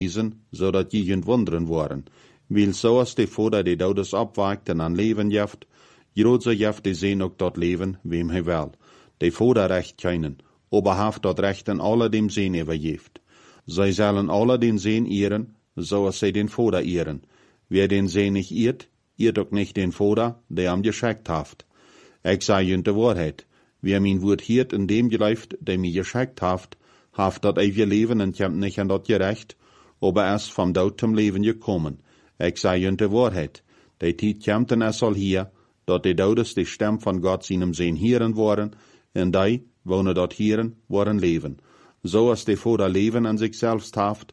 so dat je kunt wonderen worden. Weil so als de Vader de Dodes opwekt en aan leven jeft, grootse jeft de zeen ook dat leven, wem hij wil. De Vader recht keinen, aber haft dat recht en alle dem zeen overgeeft. Zij zullen alle den zeen ehren, zoals zij den Vader ehren. Wer den zeen nicht eert ook nicht den Vader, der am geschickt haft. Ik zei junt de waarheid. Wer mijn woord hiert in dem geleift, der mij geschickt haft dat eeuwige leven en komt nicht an dat gerecht, aber is vom dood zum leven gekommen. Ik zei junt de waarheid. De tijd komt en zal hier, dat de Dodes de stem van God seinem zeen hieren worden, en die, wonen dat hieren, worden leven. Zoals de Vader leven aan zichzelf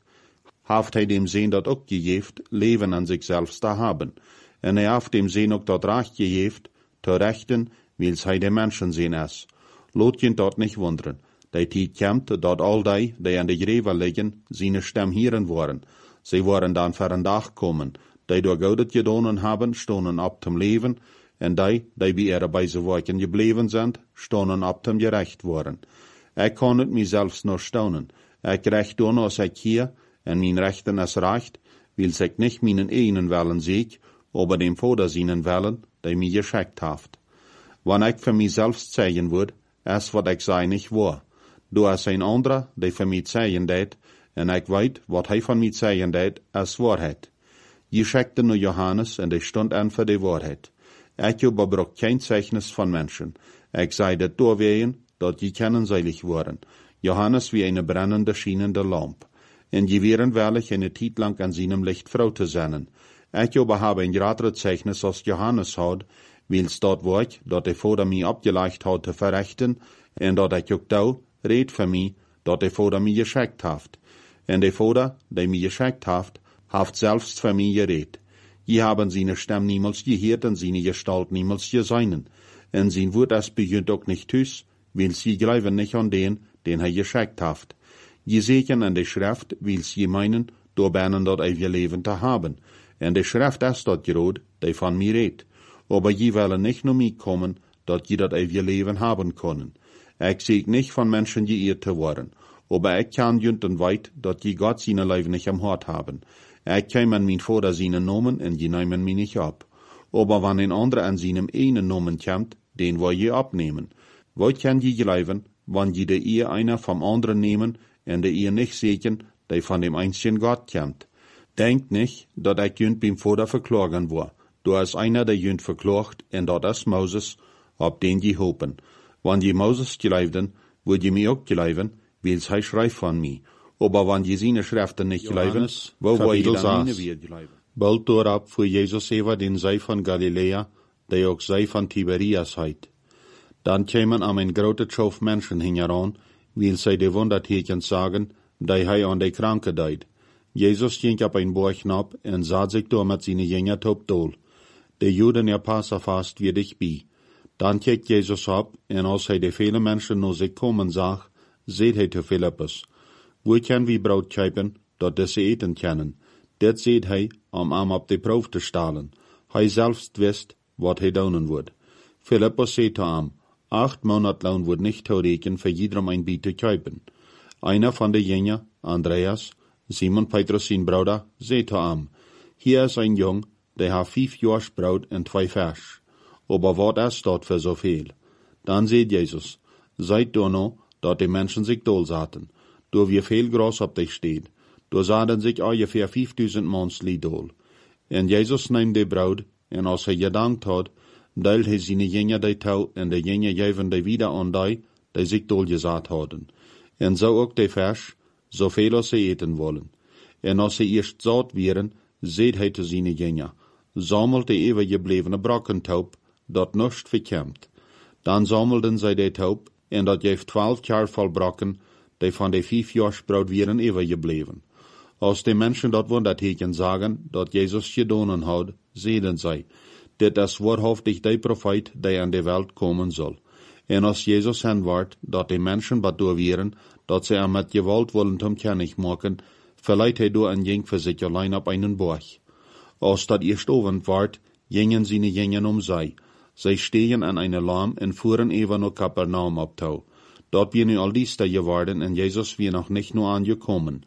haft hij dem zeen dat ook gegeeft, leven aan zichzelf te hebben. En hij haft dem zeen ook dat recht gegeeft, te rechten, wils hij de mensen zeen is. Laat je dat niet wonderen. De tijd komt dat al die aan de grave liggen, zijn stem hieren worden. Zij worden dan voor een dag komen, die door God het gedaan hebben, stonden op te leven, en die bij ihre zijn werken gebleven zijn, stonden op te gerecht worden. Ik kan het mijzelf nog staunen. Ik recht doen als ik hier, en mijn rechten is recht, wils ik niet mijn eigen willen ziek, aber dem Vader seinen willen, die mij geschickt heeft. Wanneer ik voor mijzelf zeggen word, is wat ik zei niet waar. Door is een ander, die voor mij zeggen deed, en ik weet, wat hij van mij zeggen deed, is waarheid. Je schickte nu Johannes, en die stond aan voor de waarheid. Ik überbrok geen Zeichnis van mensen. Ik zei dat doorwegen, dat je kennenseilig worden. Johannes wie eine brennende, schienende lamp. En je wären wellig eine tijd lang an seinem Licht vrouw te zijn. Ik aber habe een grotere Zeichnis als Johannes had, wils dat werk, dat de Vader mij opgelegd had te verrichten, en dat ik ook dou, reed voor mij, dat de Vader mij geschickt heeft. En de Vader, die mij geschickt heeft zelfs voor mij gereed. Je haben seine Stem niemals geheerd en seine Gestalt niemals gesehen. En sein Wort es begint ook nicht thuis, weil sie glauben nicht an den hij geschickt heeft. Je sehen an de Schrift, weil sie meinen, door bijna dat eeuwige leven te hebben. En de Schrift is dat groot, die van mij redt. Aber je willen nicht nur mij kommen, dat je dat eeuwige leven hebben kunnen. Ik zeg nicht von Menschen geirrt te worden, aber ik kan junten weit, dat je Gott seine leven nicht am Hart haben. Ik kan an mijn Vader seinen Namen, en je nemen mij nicht ab. Aber wann ein anderer an seinem einen Namen kommt, den will je abnehmen. Wat kan je geloven, wann je de eer einer vom anderen nehmen, en de eer nicht sehen, die von dem einzigen Gott kommt. Denkt nicht, dat ik junt beim Vader verklagen war. Da is einer, der junt verklagt, en dat is Moses, op den je hopen. Wann je Moses geloofden, wordt je mij ook geloven, wils hij schrijft van mij. Aber wann je seine Schriften nicht geloven, wo wil je dan niet weer geloven? Bald doorop voor Jezus even den Zee van Galilea, die ook Zee van Tiberias heet. Dan kwamen am een grote schof mensen hingeran, wil zij de wondertekens sagen, die hij aan de kranke deed. Jezus ging op een borg nap en zat zich door met zijn jünger op dool. De Juden ja Passafast weer dichtbij. Dan keek Jezus op, en als hij de vele mensen naar zich komen zag, zei hij te Philippus, wo kan we brood kopen, dat deze eten kunnen? Dit zei hij, om hem op de proef te stellen. Hij zelfs wist, wat hij doen wordt. Philippus zei te hem, 8 Monatloon wordt niet toerekenen voor iedereen een biet te kopen. Einer van de jünger, Andreas, Simon Petrus zijn broeder, zei te hem, hier is een jong, die heeft 5 Jahres brood en 2 vers. Aber wat is dat voor zoveel? Dan zei Jezus, seid door nou, dat de mensen zich dol zaten. Door wie veel gras op dich steht. Door zaten zich ongeveer 5000 mansli dol. En Jezus neemt de brood, en als hij gedankt had, deelt hij zijn jünger die touw, en de jünger geven die wieder aan die zich dol gezet hadden. En zo ook de vers, zoveel als ze eten wollen. En als ze eerst zat wären, zei hij te zijn jünger, sammelt de eeuwig geblevene brokkentaub, dat nichts verkämmt. Dan sammelden zij de taub, en dat geeft 12 jaar vol brokken, die van de 5 Jahres brood wären eeuwig gebleven. Als de mensen dat wonderteken sagen, dat Jezus gedaan had, zeiden zij, dit is waarhaftig de profeet die aan de wereld komen zal. En als Jezus hen wordt, dat de mensen wat door wären, dat ze hem met gewalt willen omkennig maken, verleiht hij door en ging voor zich alleen op einen borg. Als dat eerst ovend wordt, gingen seine jünger zij. Zij stehen an eine Lamm en fuhren even naar Kapernaum op touw. Dort wir nu al diester geworden en Jezus weer nog nicht nur angekommen.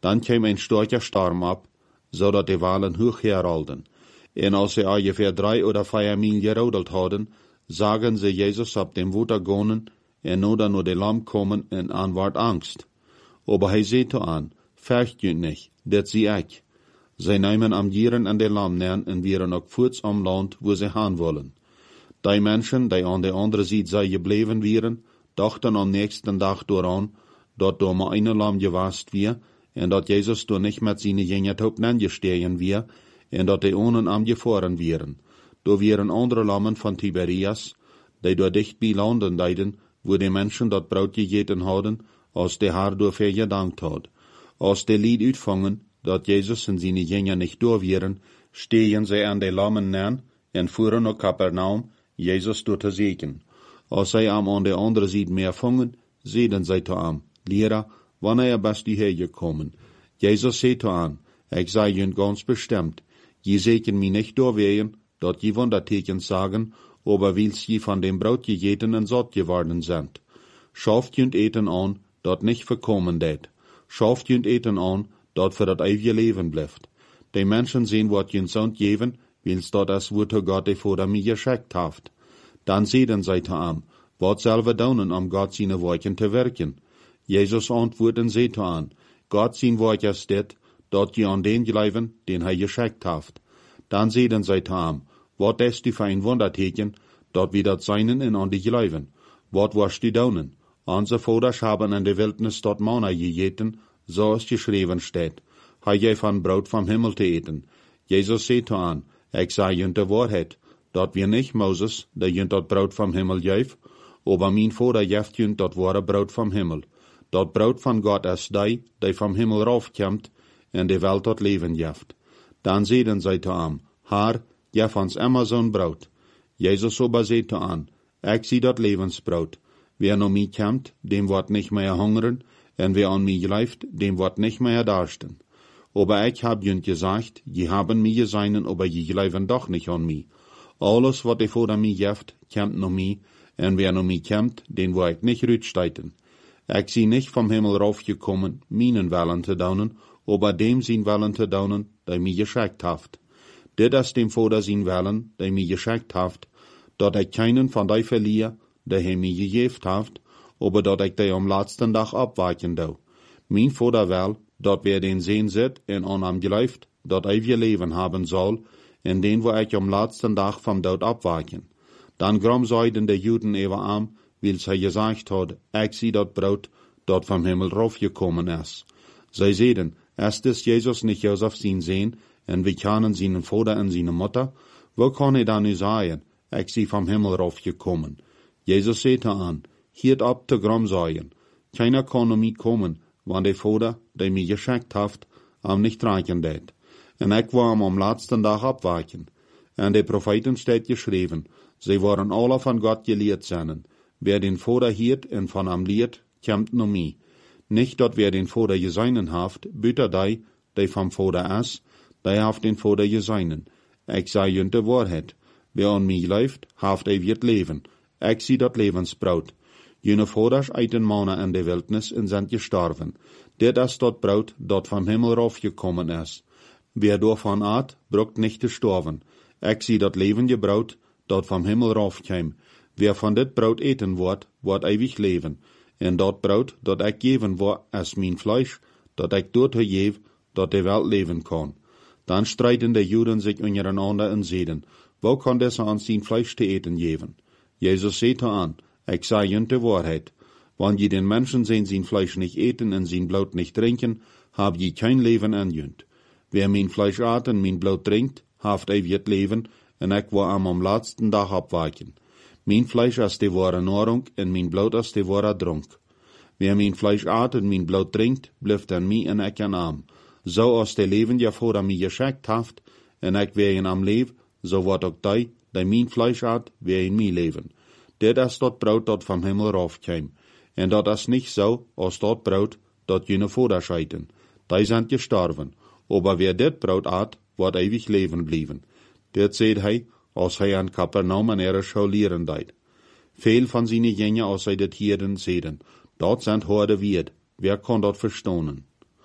Dann kam ein starker Sturm ab, so dat die Walen hoch herrolden. En als sie ungefähr 3 oder 4 Mil gerodelt hadden, zagen sie Jesus op dem Water gaan, en noda nur de Lamm kommen en aanwaard Angst. Aber hij zei to aan, fürcht je nicht, dat zie ik. Zij nemen am Jieren an de Lamm nähen en wieren ook voorts am Land, wo sie gaan wollen. Die Menschen, die an de andere Seite zij gebleven wieren, dachten am nächsten Dag dooraan, dat door maar een Lamm gewast wir, en dat Jesus door nicht met zijn jengert op nangestehen wir, en dat die onen am gefahren wieren. Door wieren andere Lammen van Tiberias, die door dicht bij landen deiden, wo die Menschen dat Braut gegeten hadden, als de haar door veel gedankt had. Als de Lied uitvangen, dat Jezus en zijn jenger nicht door wieren, stehen zij aan de Lammen nähen, en fuhren naar Kapernaum, Jesus door te zeken. Als zij am an de andere Seite meer vangen, zeiden zij te am, Lehrer, wanneer bist du hergekommen? Jesus zei to aan, ik zei jun ganz bestimmt, je zeken mi nicht doorwehen, dat je Wunderteken sagen, aber wils je van dem Braut gegeten en satt geworden sind. Schaft jünt eten an, dat nicht verkommen det. Schaft jünt eten an, dat für dat ewige Leben bleibt. Die Menschen sehen, wat jünt Sohn geben, wils dat as Wort Gott de vor mir geschickt haft. Dann sehen zij te am, wat selber daunen am Gott seine Worten te werken. Jesus antwoorden zei te aan, Gott sein Wort ist dit, dat je an den geleiven, den hij geschickt haft. Dann sehen zij te am, wat ist die für ein Wunderteken, dat wir dat seinen in an die geleiven. Wat was die daunen? Onze Vaters haben in der Wildnis dort Manna gegeten, so es geschrieben steht. Hij je van Brot vom Himmel te eten. Jesus zei te aan, ik zei junt de Wahrheit, dat wir nicht Moses, der junt dat Brot vom Himmel geef, aber mein Vater jeft junt dat wahre Brot vom Himmel. Dat Brot van Gott is die vom Himmel raufkommt, en de Welt dat Leben jeft. Dann zeiden zij te am, Haar, jef ons immer zo'n Brot. Jesus aber zei te aan, ik zie dat Lebensbrot. Wer no mi kommt, dem wordt nicht mehr hungern, en wer an mi gleift, dem wordt nicht mehr darsten. Aber ich hab junt gesagt, je haben mi geseinen, aber je gleifen doch nicht an mi. Alles, wat de Vater mi jeft, kommt no mi, en wer no mi kommt, den wo ich nicht rütsteiten. Ich zie nicht vom Himmel raufgekommen, meinen Willen te daunen, aber dem sein Willen te daunen, der mi geschickt haft. Dit is dem Vater sein Willen, der mi geschickt haft, dat ich keinen von die verliere, der he mi gegeft haft, aber dat ich die am letzten Tag abweichen dau. Mein Vater will, dat wer den sehen sit en an am geleift, dat ewige Leben haben soll, en den wo ich am letzten Tag vom Tod abweichen. Dann gram seiden de Juden ewer am, wils hij gesagt hat, ich zie dat Brot, dat vom Himmel raufgekommen is. Zij zeiden, ist Jesus nicht Josef sein Sehen, en wir kennen seinen Vater en seine Mutter? Wo kann hij dan nu sagen, ich zie vom Himmel raufgekommen? Jesus sagte an, hiert ab te gram sagen, keiner kann um mich kommen, wann der Vater, der mich geschickt haft, am nicht reichen det. En ich war am letzten Tag abweichen. En de Propheten steht geschrieben, sie waren alle von Gott gelehrt sein. Wer den Vater hiert en von am lehrt, kommt no mi. Nicht dort wer den Vater geseinen haft, büter die vom Vater is, die haft den Vater geseinen. Ich sei junt de Wahrheit. Wer an mich läuft, haft wird leben. Ich zie dat Lebensbrot. Jene Vaters eiten Manna in der Wildnis en sind gestorben. Dit is dat Brot, dat vom Himmel raufgekommen is. Wer davon at, bruckt nicht zu sterben. Ich zie dat levende Brot, dat vom Himmel raufkäm. Wer von dit Brot eten wordt ewig leben. En dat Brot, dat ich geven wordt, is mijn Fleisch, dat ich dort geef, dat de Welt leben kann. Dann streiten de Juden sich untereinander en zeiden, wo kann desse an sein Fleisch te eten geven? Jesus sagte an, ich sei junt de Wahrheit. Wann je den Menschen sehen sein Fleisch nicht eten en sein Blut nicht trinken, hab je kein Leben an junt. Wer mein Fleisch at en mein Blut trinkt, haft ewig Leben, en ich war am letzten Tag abweichen. Mein Fleisch ist die wahre Nahrung, en mein Blut ist die wahre Trunk. Wer mein Fleisch at en mein Blut trinkt, bleibt an mi en ich an am. So als der Leben ja vor mir geschickt haft, en ich wer in am Leib, so wird auch die mein Fleisch at, wer in mi leben. Dit is dat Brot dat vom Himmel raufkäm. En dat is nicht so, als dat Brot, dat jene Vater scheiten. Die sind gestorben. Aber wer dit Brot at, wird ewig leben blieben. Dit seht hij, als hij an Kapernaum an ihre Schau lehren deit. Veel van seine Jünger, als hij dit hierden, zeiden, dat sind horde Wied, wer kann dat verstonen?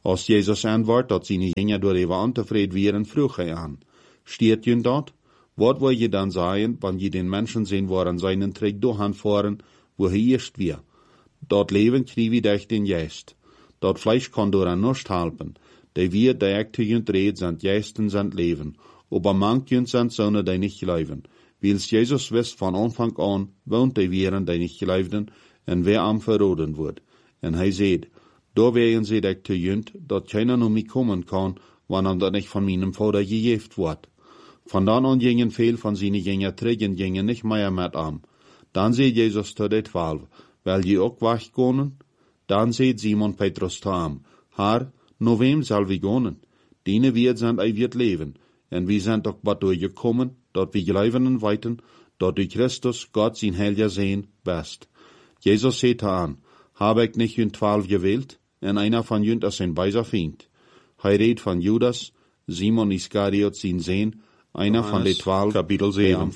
Als Jesus antwoordt dat seine Jünger door even ontevreden wären, vroeg hij aan, steht je dort? Wat wil je dan sagen, wann je den Menschen sehen, waren seinen Trick durchfahren, wo erst wir? Dort Leben kriegen durch den Geist. Dort Fleisch kann door an nicht helfen. Die wir, die echt jünt red, sind Geisten, sind Leben. Aber manch jünt sind Söhne, die nicht leben. Wils Jesus wisst von Anfang an, wohnt die wären, die nicht geleefden, en wer am verroden wird. En hij seht, da wären sie echt jünt, dat keiner nur mich kommen kann, wann dat nicht von meinem Vater gejeft wird. Von dann an gingen viel von seinen Jünger trägen, gingen nicht mehr mit am. Dann seht Jesus zu den 12, weil die auch weggehen. Dann seht Simon Petrus zu ihm, Herr, no wem soll wir gehen? Dine wir sind wird leben, en wir sind doch bald durchgekommen, dort wir glauben weiten, dort durch Christus Gott sein Heiliger sehen, best. Jesus seht an, habe ich nicht jünt 12 gewählt, en einer von jünt ist ein weiser Feind. Hij redt von Judas, Simon Iskariot sein Sehn, einer von den 12, Kapitel 7.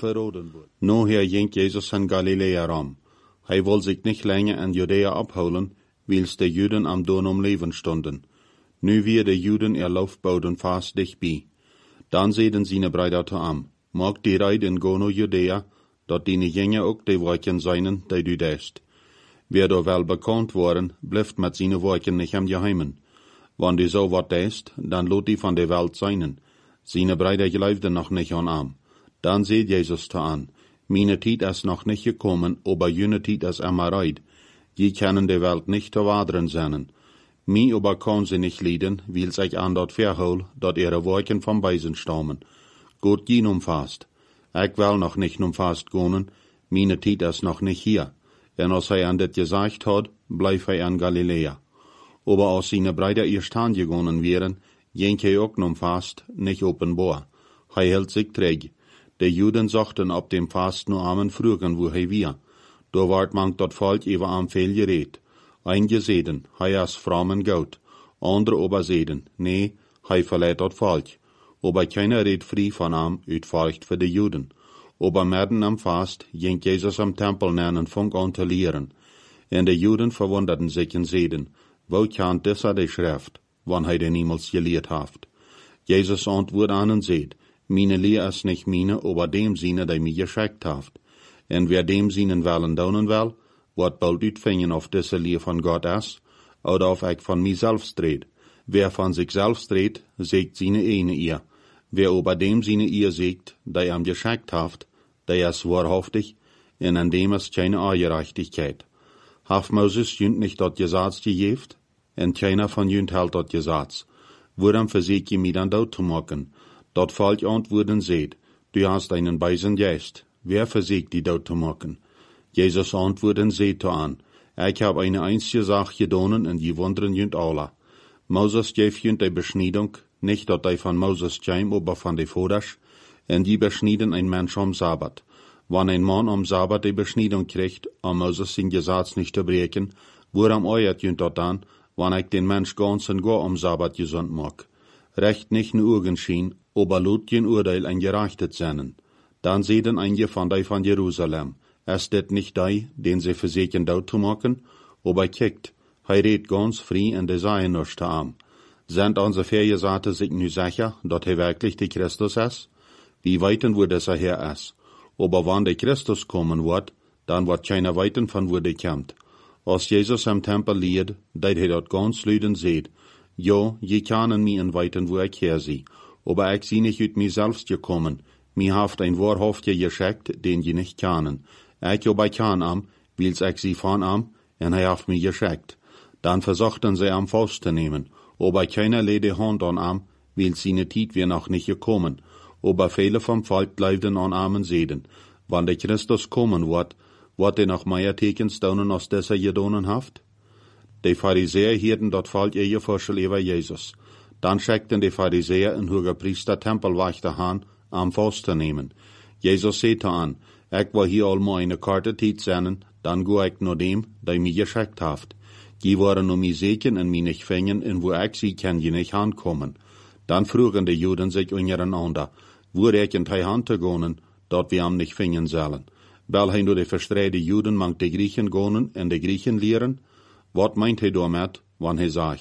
Noher ging Jesus in Galiläa rum. Hij wollte sich nicht länger in Judäa abholen, wils die Juden am Don um Leben stunden. Nu wir die Juden ihr Laufbauten fast dicht bei. Dann sehen seine Brüder zu am. Mag die Reid in Gono Judäa, dort die Jünger auch die Worten seinen, die du dest. Wer da wel bekannt worden, bleibt mit seinen Worten nicht am Geheimen. Wann die so wat dest, dann lot die von der Welt seinen. Seine Brüder glaubten noch nicht an am. Dann seht Jesus zu an. Meine Tijd ist noch nicht gekommen, aber jene Tijd ist immer reid. Die können die Welt nicht zu wadern sein. Mi aber kann sie nicht leiden, weil sich an dort verhol, dort ihre Worten vom Beisen stammen. Gott gehen umfasst. Ich will noch nicht umfasst gehen, meine Tijd ist noch nicht hier. Und als er an das gesagt hat, bleib er in Galiläa. Aber als seine Brüder erst angegangen wären, ging er auch umfasst, nicht offenbar. Er hält sich träg. Die Juden sagten ab dem Fast nur Amen frügen, wo er war. Da ward man dort Volk über am viel geredet. Einige seden, er ist fromm und gut. Andere aber seden, nee, er verleiht dort Volk. Aber keiner redet frei von ihm, uit Furcht für die Juden. Aber mitten am Fast ging Jesus am Tempel nähen und fang an zu lehren. Und die Juden verwunderten sich und seden, wo kann dieser die Schrift, wann er den niemals gelehrt haft? Jesus antwortet an und sagt, meine Lehr ist nicht meine, aber dem Sinne, der mir geschickt haft. Und wer dem Sinnen wollen daunen will, wird bald utfingen auf diese Lehr von Gott ist, oder auf ich von mir selbst red. Wer von sich selbst redet, sägt seine eine ihr. Wer aber dem seine ihr sägt, der ihm geschickt haft, der ist wahrhaftig, und an dem ist keine Ungerechtigkeit. Haft Moses jünt nicht dort Gesetz gegeft, und keiner von jünt hält dort Gesetz. Woran versägt ihr mir dann dort zu machen? Dort Volk antworten seht, du hast einen beisen Geist. Wer versägt die dort zu machen? Jesus antworten seht an, ich hab eine einzige Sache gedonen, und die wundern jünt alle. Moses gef jünt die Beschneidung, nicht dort die von Moses käm, aber von die Voders, und die beschnieden ein Mensch am Sabbat. Wann ein Mann am Sabbat die Beschneidung kriegt, am Moses sein Gesetz nicht zu brechen, woran euert jünt dort an, wann ich den Mensch ganz und gar am Sabbat gesund mag. Recht nicht nur Urgenschien, aber lot kein Urteil ein gerechtet seinen. Dann sehen einige von die von Jerusalem, ist det nicht die, den sie versägen dort zu machen, aber kickt, redet ganz frei und die seien nicht zu am. Sind unsere Vergesagte sich nu sicher, dass wirklich der Christus ist? Wie weiten wo dieser Herr ist? Aber wann der Christus kommen wird, dann wird keiner weiten von wo der kommt. Als Jesus am Tempel lehrt, dat dort ganz lüden seht, ja, je können mir weiten wo ich her sie, aber ich sie nicht ut mir selbst gekommen, mir haft ein wahrhaftiger geschickt, den je nicht kennen. Ich aber kann am, wils ich sie von am, und er haft mir geschickt. Dann versuchten sie am festzunehmen, aber keiner legte Hand an am, wils seine Tijd wir noch nicht gekommen. Aber viele vom Volk bleibten an armen Seden. Wann der Christus kommen wird er noch mehr Tekens daunen als dieser gedonen haft? Die Pharisäer hielten dort Volk ihr Vorschel über Jesus. Dann schickten die Pharisäer in hoher Priester Tempelwächter an, am Faust zu nehmen. Jesus sagte an, ich will hier allmal eine Karte Tijd senden, dann go ich nur dem, der mir geschickt haft. Die waren nur mir seken und mich nicht fängen, in wo ich sie kann je nicht ankommen. Dann frugen die Juden sich untereinander, wo rechnet hij Hand zu gehen, dort wir am nicht fingen sollen. Weil hij nur die verstreite Juden mangt die Griechen gehen und die Griechen lehren? Was meint hij damit, wann hij sagt,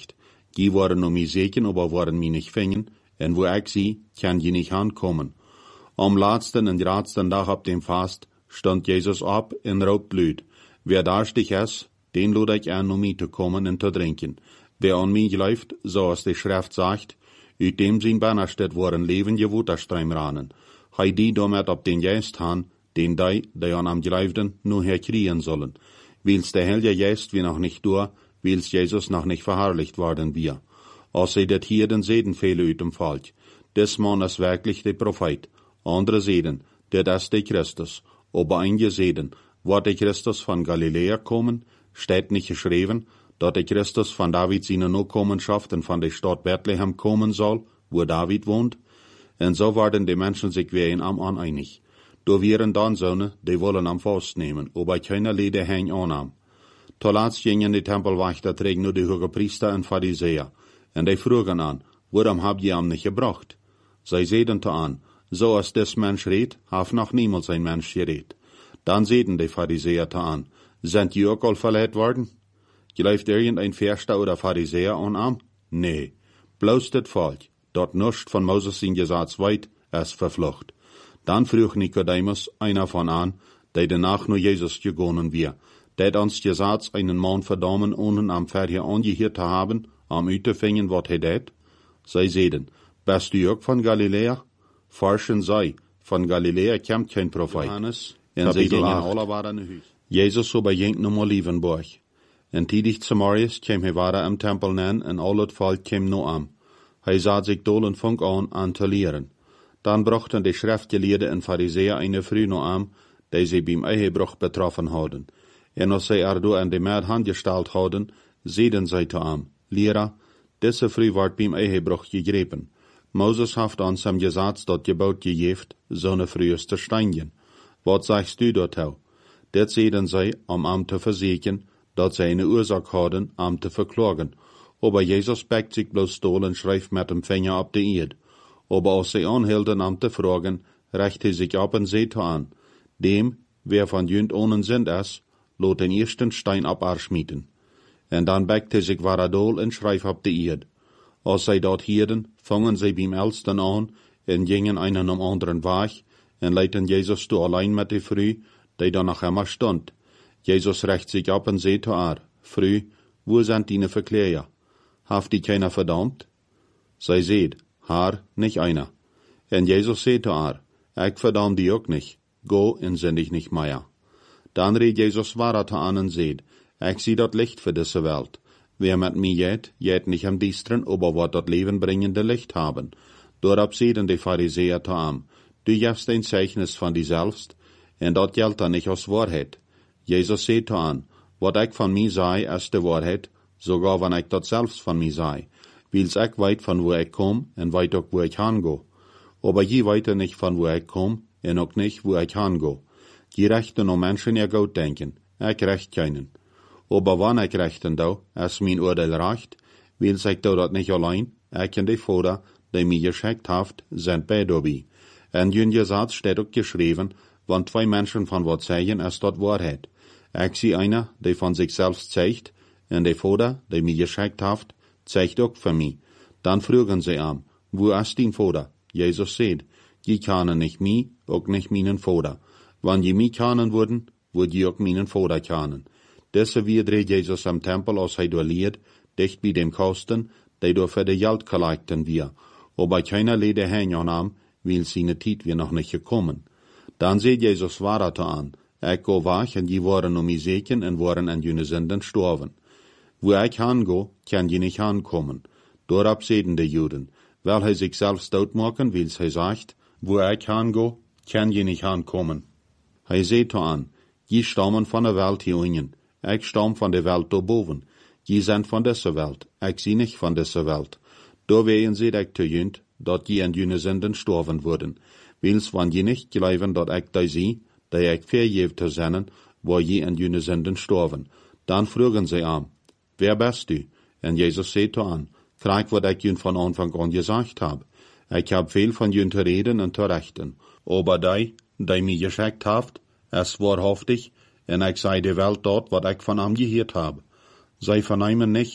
Die waren um mich seken, aber waren mich nicht fingen, en wo ich sie, kann je nicht ankommen. Am laatsten en raadsten dag op dem Fast stond Jezus op en roept luid, wer darstig is, den lud ik aan om mij te komen en te drinken. Wer an mij gelooft, zoals de Schrift sagt, uit dem zijn Bannerstedt worden levende Waterstreim ranen. Hij die damit op den Geist han, den die an am geloofden, nu herkriegen sollen. Wils der Heilige Geist wie noch nicht durch, wils Jesus noch nicht verherrlicht worden wir. Als sie det hier den Seden viele uit dem Volk. Des Mann ist wirklich der Prophet. Andere Seden, der das der Christus. Aber einige Seden, wird der Christus von Galiläa kommen, steht nicht geschrieben, dass der Christus von David seine Nachkommenschaft und von der Stadt Bethlehem kommen soll, wo David wohnt. Und so waren die Menschen sich wie am einig. Da wären dann Söhne, die wollen am Faust nehmen, aber keiner Lede häng annahm. Zuletzt gingen die Tempelwächter trägen nur die Hohepriester und Pharisäer. Und die frugen an, warum habt ihr am nicht gebracht? Sie sehen an, so als des Mensch redt, haf noch niemals ein Mensch geredt. Dann sehen die Pharisäer an, sind die auch all verleiht worden? Geläuft irgendein Verster oder Pharisäer an? Nee, bloß das Volk, dort nischt von Moses in Gesetz weit, es verflucht. Dann frug Nikodemus, einer von an, der danach nur Jesus gegangen wir, der uns Gesetz einen Mann verdammen, ohne am Pferd angehört zu haben, am Utefingen, wat det? Sie sehen, bist du auch von Galiläa? Forschen sei, von Galiläa kommt kein Prophet. Johannes, Kapitel 8. Jesus aber ging zum Olivenberg. En tidig zum Marius kam weiter am Tempel nen, en al het volk kam nu am. Sah sich dolen funk an te leren. Dann brachten die Schriftgelehrten en Pharisäer eine Früh nu am, die sie beim Ehebruch betroffen hadden. En als sie erdoor an die Mäd handgestalt hadden, zeiden sie zu am, Lehrer, diese Früh ward beim Ehebruch gegrepen. Moses haft uns am Gesetz dort Gebot gegeft, so ne Früh ist zu steinigen. Was sagst du dazu? Det zeiden sie, am zu versichern, dat sie eine Ursache hadden, zu verklagen. Aber Jesus beckt sich bloß stol und schreift mit dem Finger ab die Erde. Aber als sie anhielten, zu fragen, rechte sich ab und seht an, dem, wer von jünd ohne Sinn ist, lot den ersten Stein abarschmieden. En dann beckte sich Varadol und schreif ab die Erde. Als sie dort hielten, fangen sie beim Ältesten an und gingen einen am anderen Weg und leiten Jesus du allein mit der Früh, die da noch immer stund. Jesus recht sich ab und seht Früh, wo sind deine Verkläger? Haft die keiner verdammt? Sie seht, nicht einer. Und Jesus seht ich verdamm die auch nicht. Go und sind ich nicht mehr. Dann redet Jesus weiter an und seht, ich sieh dort Licht für diese Welt. Wer mit mir jet nicht am Diestren, aber wird dort lebenbringende Licht haben. Dorab sehen die Pharisäer am, du gibst ein Zeichnis von dir selbst, und dort gilt nicht aus Wahrheit. Jesus seht an, wat ich von mir sei, ist die Wahrheit, sogar wenn ich dort selbst von mir sei. Wils ich weit von wo ich komm, und weit auch wo ich hango. Aber je weiter nicht von wo ich komm, und auch nicht wo ich hango. Je rechten no Menschen ihr gut denken, ich recht keinen. Aber wann ich rechten da, ist mein Urteil recht, wils ich da dort nicht allein, ich und die Vater, die mir geschickt haft, sind bei dabei. Und in Gesetz steht auch geschrieben, wenn zwei Menschen von was sagen, ist dort Wahrheit. Ich sehe einer, der von sich selbst zeigt, und der Vater, der mir geschickt haft, zeigt auch für mich. Dann fragen sie an, wo ist dein Vater? Jesus sagt, die kennen nicht mich, auch nicht meinen Vater. Wenn die mich kennen würden, würden die auch meinen Vater kennen. Deshalb dreht Jesus am Tempel, als er lehrt, dicht bei dem Kosten, der durch für die Geld kollekten wir. Aber keiner Lede hängen weil seine Zeit wir noch nicht gekommen. Dann sieht Jesus weiter an, ich go weg, und die waren mich seken und waren an jene Sünden gestorben. Wo ich hango, kann die nicht ankommen. Dorab sehen die Juden, weil er sich selbst dort machen, weil er sagt, wo ich hango, kann die nicht ankommen. Er seht an, die stammen von der Welt hier unten, ich stamm von der Welt da boven. Die sind von dieser Welt, ich sie nicht von dieser Welt. Da wehen sie dich zu jünd, dort die an jene Sünden gestorben wurden. Wils, wann je nicht glauben, dort ich da sie, da ich vergeben zu sein, wo je an jene Sünden gestorben. Dann fragen sie an, wer bist du? Und Jesus sagt an, krieg, was ich ihnen von Anfang an gesagt hab. Ich hab viel von ihnen zu reden und zu rechten. Aber die mir geschickt habt, es wahrhaftig, und ich sei die Welt dort, was ich von ihm gehört hab. Sie vernehmen nicht,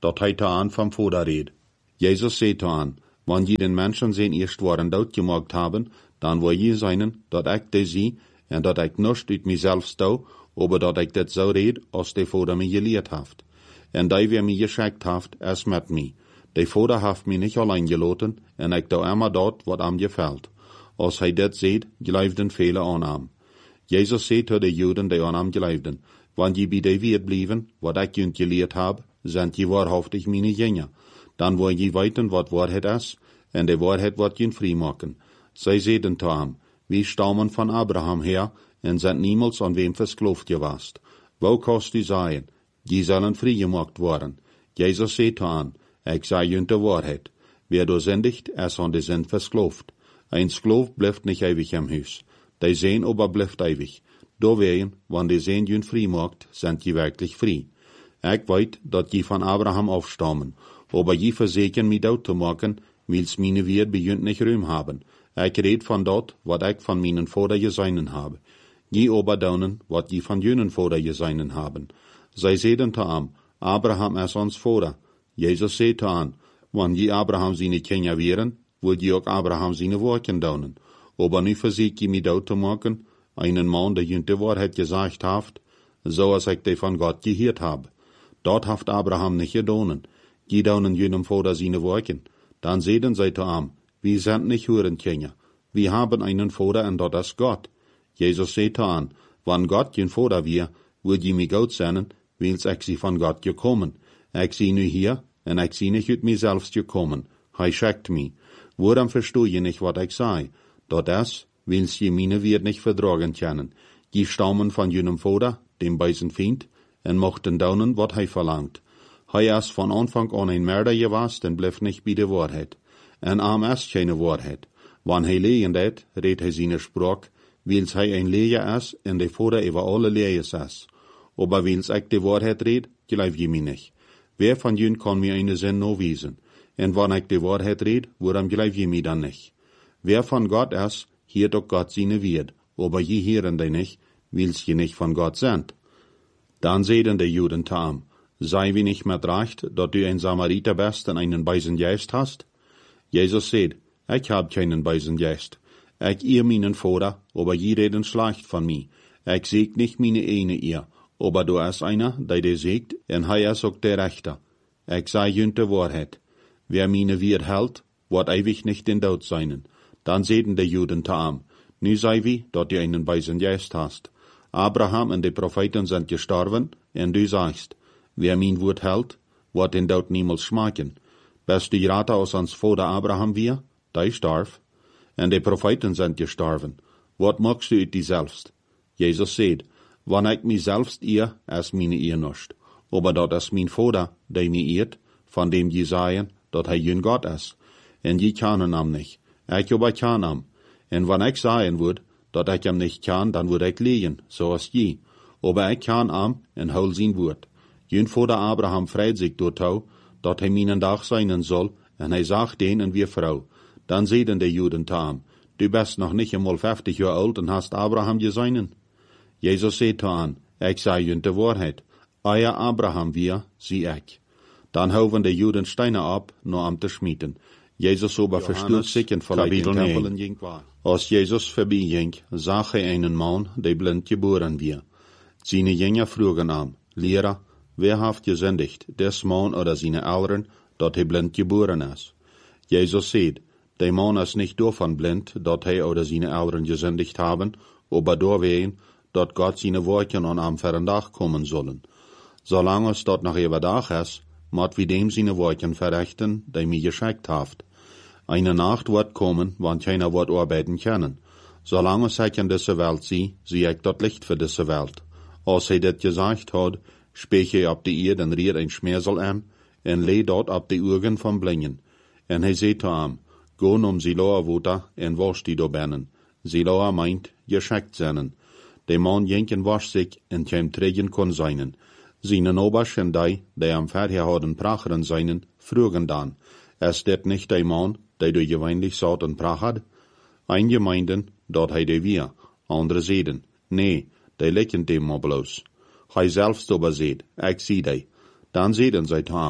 dat hij te aan van Vader reed. Jezus zei te aan, wanneer je den Menschen zijn eerst waren doodgemaakt hebben, dan wil je zijn dat ik die zie, en dat ik niets uit mezelf stou, aber dat ik dit zo reed, als de Vader mij geleerd heeft. En die weer mij geschickt heeft, is met mij. De Vader heeft mij niet alleen gelaten, en ik doe immer dat, wat hem gefällt. Als hij dit ziet, geloofden vele aan hem. Jezus zei tot de Joden die aan hem geloofden, wanneer je bij de weet blijven, wat ik jullie geleerd heb, zijn je waarhaftig mijn jünger. Dan wil je weten wat waarheid is, en de waarheid wordt je vrij maken. Zij zeiden te hem, wij stammen van Abraham her, en zijn niemals aan wem verskloofd geweest. Wo kannst u zeggen, die zullen vrijgemaakt worden? Jezus zei te hen, ik zei jullie de waarheid. Wer doorzindigt, is aan de zin verskloofd. Ein Skloof blijft niet eeuwig im huis. Die zijn aber blijft eeuwig. Doorwegen, wanneer de zin jullie vrij maakt, zijn je werkelijk vrij. Ik weet dat je van Abraham afstammen, aber je verzekeren mij dood te maken, wils mijn weer bij jullie niet ruim hebben. Ik red van dat, wat ik van mijn Vader gezien heb. Je aber daunen, wat je van jullie Vader gezien hebben. Zij zeiden te hem, Abraham is ons Vader. Jezus zei te hen, wanneer je Abraham zijn kinderen wären, wil je ook Abraham zijn woorden daunen. Aber nu verzeker je mij dood te maken, einen man, der jullie de waarheid gezegd heeft, zoals ik die van God gehoord heb. Dat heeft Abraham niet gedaan. Je daunen jullie Vader zijn woorden. Dan zeiden zij te hem, wir sind nicht Hurenkinder. Wir haben einen Vater, und dat is Gott. Jesus zei te hen, wann Gott je Vater wir, würde je mij Gott zijn, wils ik sie van Gott gekommen. Ik zie nu hier, en ik zie niet uit mezelf gekommen. Hij schickt mij. Waarom verstoe je niet wat ik zei? Dat is, wils je meine Wert nicht verdragen können. Je stammen van jullie Vater, dem bösen Feind, en mochten daunen, wat hij verlangt. Hij is van Anfang an een Mörder geweest en blijft niet bij de waarheid. En am is keine waarheid. Wann hij leien deed, redt hij zijn spraak, wils hij een leer is en de Vader over alle leers is. Aber wils ik de waarheid red, geloof je mij niet. Wer van jullie kan mir eine zin nou wezen? En wanneer ik de waarheid red, waarom geloof je mij dan niet? Wer van God is, hiert ook God zijn Wert, aber je hieren die niet, wils je niet van God zijn. Dan zeiden de Juden te hem, sei wie nicht met recht, dat du ein Samariter bist en einen bösen Geist hast? Jesus sagt, ich hab keinen bösen Geist. Ich ehr meinen Vater, aber je reden schlecht von mir. Ich säg nicht meine eine ehr, aber du ist einer, der dir sägt, en hij ist auch der Rechter. Ich sei jünt de Wahrheit. Wer meine Wert hält, wird ewig nicht in Tod sein. Dann säden die Juden zu ihm, nu sei wie, dat du einen bösen Geist hast. Abraham und die Propheten sind gestorben, en du sagst, wer mein Wort hält, wird den Tod niemals schmecken. Bist du rater aus ans Vater Abraham wir, der starb, en die Propheten sind gestorben. Wat magst du uit die selbst? Jesus sagt, wann ich mich selbst ehr, ist meine Ehr nicht. Aber dat ist mein Vater, der mich ehrt, von dem je sagen, dat hij jün Gott ist. En je kennen ihm nicht. Ich aber kann ihm. En wann ich sagen würd, dat ich ihm nicht kann, dann würd ich lehen, so ist je. Aber ich kann ihm en hol sein Wort. Jün Vater Abraham freut sich dortau, dat hij meinen Dag sein soll, en hij sagt den en wir Frau. Dann zeiden de Juden zu ihm, du bist noch nicht einmal 50 Jahre alt und hast Abraham gesehen. Jesus sagt zu ihm, ich sage jün de Wahrheit, euer Abraham wir, sie ich. Dann hauven de Juden Steine ab, nur am te schmieden. Jesus aber verstört sich und verleiht den Tempel in ging war. Als Jesus vorbei ging, sah er einen Mann, der blind geboren wir. Seine Jünger frugen ihm, Lehrer, wer haft gesündigt, des Mann oder seine Eltern, dat hij blind geboren is? Jesus sagt, der Mann ist nicht davon blind, dat hij oder seine Eltern gesündigt haben, aber doorwegen, dat Gott seine Worte an am Verdag kommen sollen. Solange es dort noch überdag ist, moet wie dem seine Worte verrichten, der mir geschickt haft. Eine Nacht wird kommen, wann keiner wird arbeiten können. Solange ich in dieser Welt sehe ich dort Licht für diese Welt. Als hij dit gesagt hat, spreche hij op de eerd en rier een schmeersel aan, en lee dort op de ogen van blingen. En hij zei te hem, go om Siloa water en wasch die do binnen. Siloa meint, geschickt zijn. De man ging en wasch zich en kwam terug kon zijn. Zijn obers en die am verher hadden pracheren zijn, vroegen dan, is dit niet de man, die du gewöhnlich saut en prachert? Einige meinten, dat hij de wir, andere zeiden, nee, die likken dem maar bloos. Hij zelfs aber seht, ich zie die. Dann zeiden zij te hem,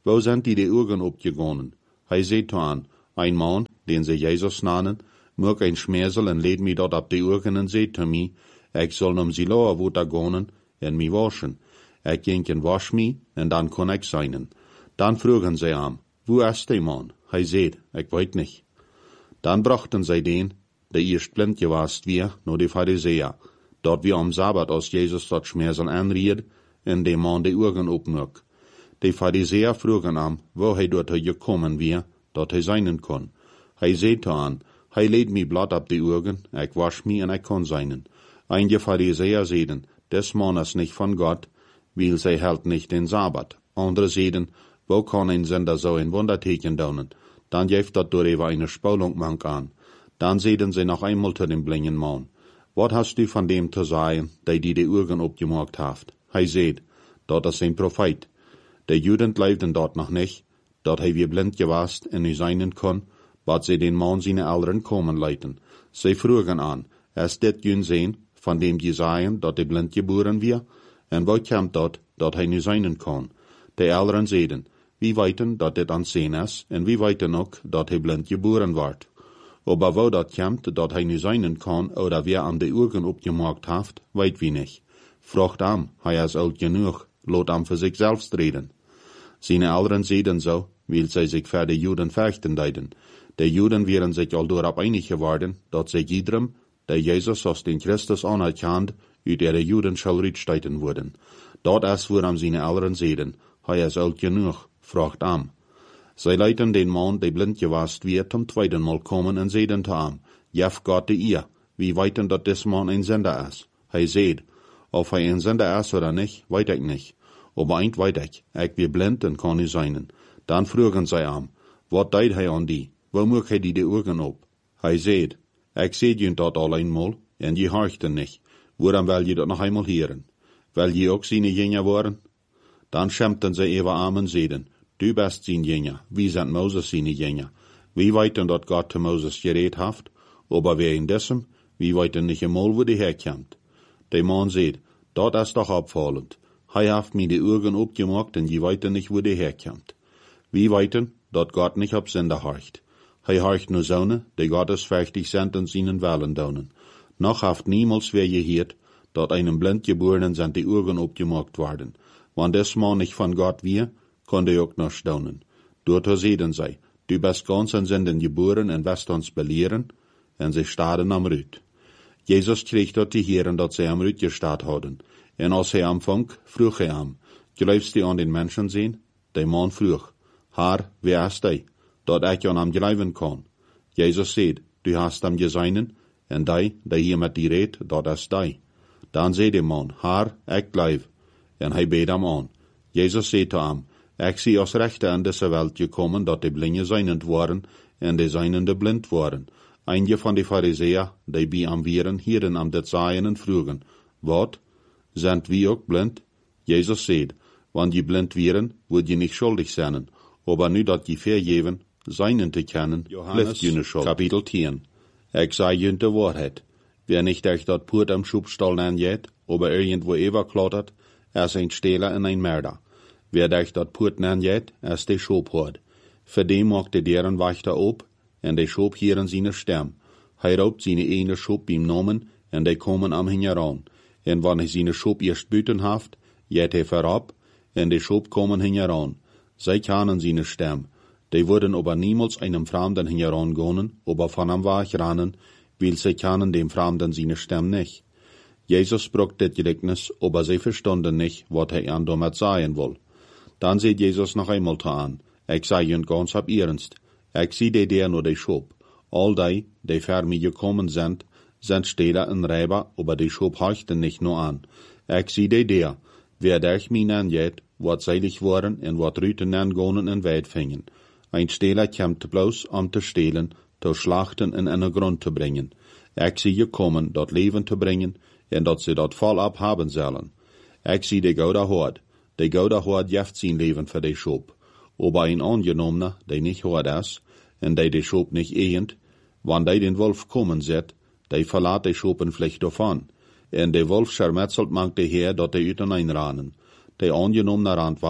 Wo sind die Augen opgegangen? Hij zei to aan, ein Mann, den sie Jesus nannen, mag ein Schmersel en leed mi dort ab die Augen en zei to mi, ik zal om Siloa water gaan en mi waschen. Ik ging en wasch mi, en dan kon ik seinen. Dan vroegen sie am, wo ist der Mann? Hij zei, ik weet nicht. Dan brachten sie den, der erst blind gewast wir, nur die Pharisäer, dort wie am Sabbat als Jesus dort Schmersel anried, en dem Mann die Augen opmög. Die Pharisäer vroegen am, wo hij dort gekommen wir, dort hij seinen kon. Hij zei to aan, hij leed mi blad ab die Augen, ik wasch mi en ik kon seinen. Einige Pharisäer zeiden, des Mann ist nicht von Gott, weil sie hält nicht den Sabbat. Andere zeiden, wo kann ein Sender so ein Wunderteken daunen? Dann jeft dat door even eine Spulung mank an. Dann zeiden sie noch einmal zu dem blinden Mann, wat hast du von dem zu sagen, der die Augen opgemaakt haft? Hij zeid, dat is ein Prophet. De Juden leefden dort noch nicht, dat hij weer blind gewast en nu seinen kon, wat sie den Mann seine Eltern kommen leiten. Sie vroegen an, is dit jun zijn, van dem je sagen, dat de blind geboren wir? En wat komt dat hij nu seinen kon? De Eltern zeiden, wie weten dat dit aan zijn is, en wie weten ook dat hij blind geboren wordt. Aber wo dat komt, dat hij nu seinen kon, oder wer aan de Augen opgemaakt haft, weet wie nicht. Vrocht am, hij is oud genoeg, lot am für sich selbst reden. Seine Eltern zeiden so, weil sie sich für die Juden fürchten deiden. Die Juden wären sich all dorab einig geworden, dat sie jedem, der Jesus als den Christus anerkannt, uit ihre Juden soll rücksteiten wurden. Dort ist, woran seine Eltern zeiden, hij is oud genoeg, vrocht am. Sie leiten den Mann, der blind gewast wird, zum zweiten Mal kommen und zeiden to am, jef Gott de ihr, wie weiten dat des Mann ein Sender ist. Hij zeid, of hij een Sender is oder nicht, weet ik nicht. Aber eint weet ik wie blind en kan u seinen. Dan vroegen zij am, wat deed hij aan die? Wo moeg hij die de Augen op? Hij zeid, ik zeid je dat al eenmaal, en je horchte nicht. Waarom wil je dat nog eenmaal heren? Wil je ook seine Jünger worden? Dan schämten zij even am en zeiden, du bist zijn Jünger, wie sind Moses seine Jünger? Wie weten dat Gott te Moses gereed haft? Aber wer in dessen, wie weten nicht einmal, wo die herkommt? Der Mann sagt, dat is doch abfallend. Hij haft mir die Augen opgemaakt en je weten nicht, wo die herkommt. Wie weten, dat Gott nicht op Sender horcht. Hij horcht nur Sonne, die gottesfürchtig sind und seinen Wellen daunen. Noch haft niemals wer gehört, dat einem Blindgeborenen sind die Augen opgemaakt worden. Wann des Mann nicht von Gott wir, konnte er auch noch staunen. Dort zeiden zij, du bist ganz in Sünden geboren en wirst uns belehren, en sie starren am Rüt. Jesus kreeg dort die Herren, dat sie am Rüt gestarrt hadden. En als hij anfang, vroeg hij am, glaubst du an den Menschen sehen? Der Mann vroeg, Herr, wer ist hij, dat ik an am geloven kan? Jesus zei, du hast am geseinen, en die hier met die reed, dat is die. Dan zei de man, Herr, ik geloof. En hij beet am an. Jesus zei to am, ik zie als rechter in deze welt gekommen, dat de blinde seinend waren, en de seinende blind waren. Einige van de Pharisäer, die bij am Vieren hieren am dit Seien en vroegen, wat? Sind wir auch blind? Jesus sagt, wann je blind wären, würd je nicht schuldig sein, aber nu dat je vergeven, seinen te kennen, blieft je ne Schuld. Kapitel 10. Ich sei je de Wahrheit. Wer nicht euch dort Purt am Schubstall anjet, aber irgendwo überklattert, ist ein Stehler und ein Mörder. Wer euch dort Purt anjet, ist der Schobhort. Für dem mag der deren Wächter ob, en der Schob hieren seine Stem. Hij raubt seine eine Schob beim Namen, en die kommen am hingeran. En wann hij seine Schob erst büten haft, jet hij verab, en de Schob kommen hingeran. Zij kennen seine Stem. Die würden aber niemals einem Fremden hingeran gehen, aber von am Weg rennen, weil sie kennen dem Fremden seine Stem nicht. Jesus sprach das Gleichnis, aber sie verstanden nicht, was er an damit sagen will. Dann sieht Jesus noch einmal an, ich sage ihnen ganz ab ernst, ich sehe der nur die Schob. All die für mich gekommen sind Stehler und Räber, aber die Schob horchten nicht nur an. Ich sehe der, wer durch mich angeht, wat seilig waren en wat Rüten angehen en weit fingen. Ein Stehler kommt bloß, zu stehlen, zu schlachten en in den Grund zu bringen. Ich sehe gekommen, dort Leben zu bringen, en dat sie dort voll abhaben sollen. Ich sehe die Gouda Hort. Die Gouda Hort jeft sein Leben für die Schob. Aber ein Angenommener, der nicht Hort ist, en die Schob nicht ehend, wann den Wolf kommen sieht, die verlaat die Schopen vielleicht davon. En de Wolf schermetzelt mangt de Heer, dat de uten einranen. De angenommener rand weg,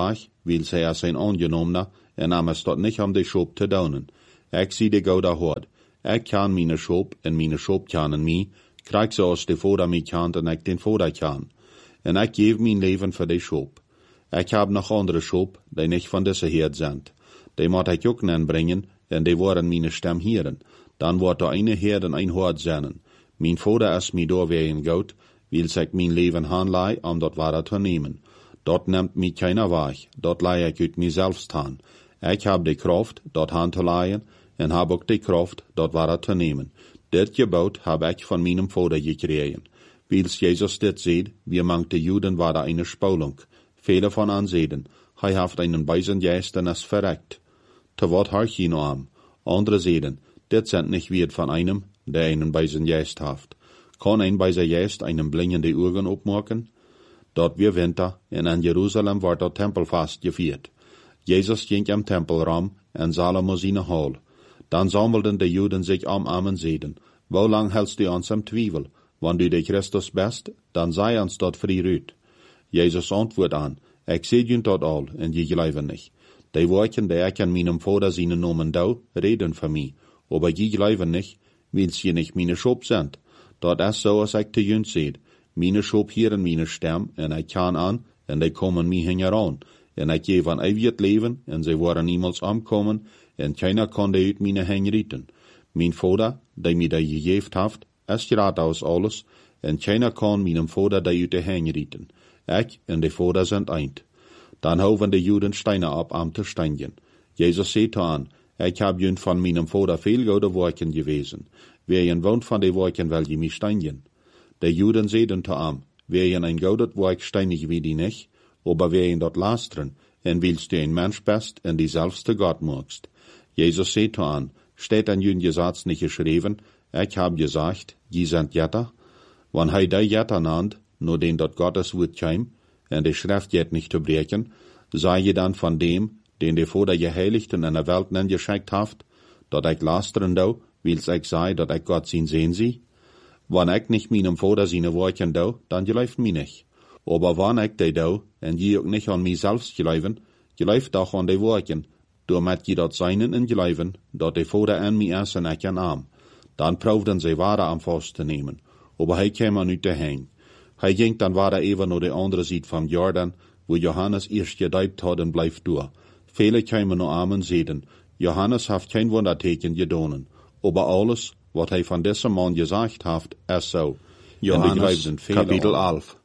weil zij als zijn aangenomene, en namens dat niet om de schop te doen. Ik zie de Gouda hoort. Ik kan mijn schop, en mijn schop kan mij, krijg zoals de vader mij kan, en ik den vader kan. En ik geef mijn leven voor de schop. Ik heb nog andere schop, die niet van deze Herd zijn. Die moet ik ook aanbrengen, en die worden mijn stem heren. Dan wordt er eine Herd en een Hort zijn. Mijn vader is mij doorwegen goud, wil ik mijn leven handlei, om dat waar te nemen. Dat neemt mij keiner weg, dat lei ik uit mijzelf staan. Ik heb de kracht, dat hand te leien, en heb ook de kracht, dat waar te nemen. Dit gebouw heb ik van mijn vader gekregen. Wils Jezus dit ziet, wie mangt de Juden war da eine Spulung. Viele von ansehen, hij heeft einen beisen Geist en is verreckt. Te wat harch je nou am? Andere zeden, dit sind nicht wird von einem, der einen beisen Geist haft. Kann ein beiser Geist einem blingende Augen opmaken? Dort wir Winter, en in Jerusalem wordt der Tempelfast geviert. Jesus ging am Tempelraum, en Salomo seine Hall. Dan sammelten de Juden sich am en zeiden, wo lang hältst du ons am Twiebel? Wann du de Christus bist, dan sei ons dort vrieruit. Jesus antwoord aan, ik zeg je dat al, en je geloven niet. Die woorden die ik aan mijn vader zijn nomen dou, reden van mij. Aber je geloven niet, wils je niet mijn schop zijn. Dat is zoals ik te jun zeg. Mijn schop hieren mijn stem, en ik kan aan, en die komen mij hingeraan. En ik geef aan eeuwig leven, en zij worden niemals omkomen, en keiner kan die uit mijn heen rieten. Mijn vader, die mij die gegeven heeft, is geraad aus alles, en keiner kan mijn vader die uit de heen rieten. Ik en de vader zijn eind. Dan houden de Juden steinen op om te steinigen. Jezus zei aan, ik heb jun van mijn vader veel goede werken gewezen. Wer jen woont van de werken wil je mij steinigen. De Juden zeiden te aan, wer jen een gouden werk steinig wie die nicht, aber wer jen dat lasteren, en willst du een mens best en die zelfste Gott magst. Jezus zei te aan, steht an jün Gesetz nicht geschrieben, ich hab gesagt, je sind Jetter. Wann hij die Jetter nannt, nur den dort Gottes Wort käm, en de Schrift jet nicht zu breken, sei je dann von dem, den de Vater geheiligten in der Welt nen geschickt haft, dat ich lasteren dau, wils ich sei, dat ich Gott sin sehen sie? Wann ich nicht meinem Vater seine Worten dau, dann geläuft mi nicht. Aber wann ich die dau, en je auch nicht an mi selbst geläufen, geläuft doch an die Worten, damit je dat seinen en geläufen, dat de Vater an mi is en ich an am. Dan proefden ze Wader am vast te nemen, aber hij kwam er niet heen. Hij ging dan Wader even naar de andere zijde van Jordan, wo Johannes eerst gedeibt had en blijft door. Vele kwamen naar am en zeiden, Johannes heeft geen wonderteken gedaan, aber alles, wat hij van deze man gezegd heeft, is zo. Johannes, Kapitel 11.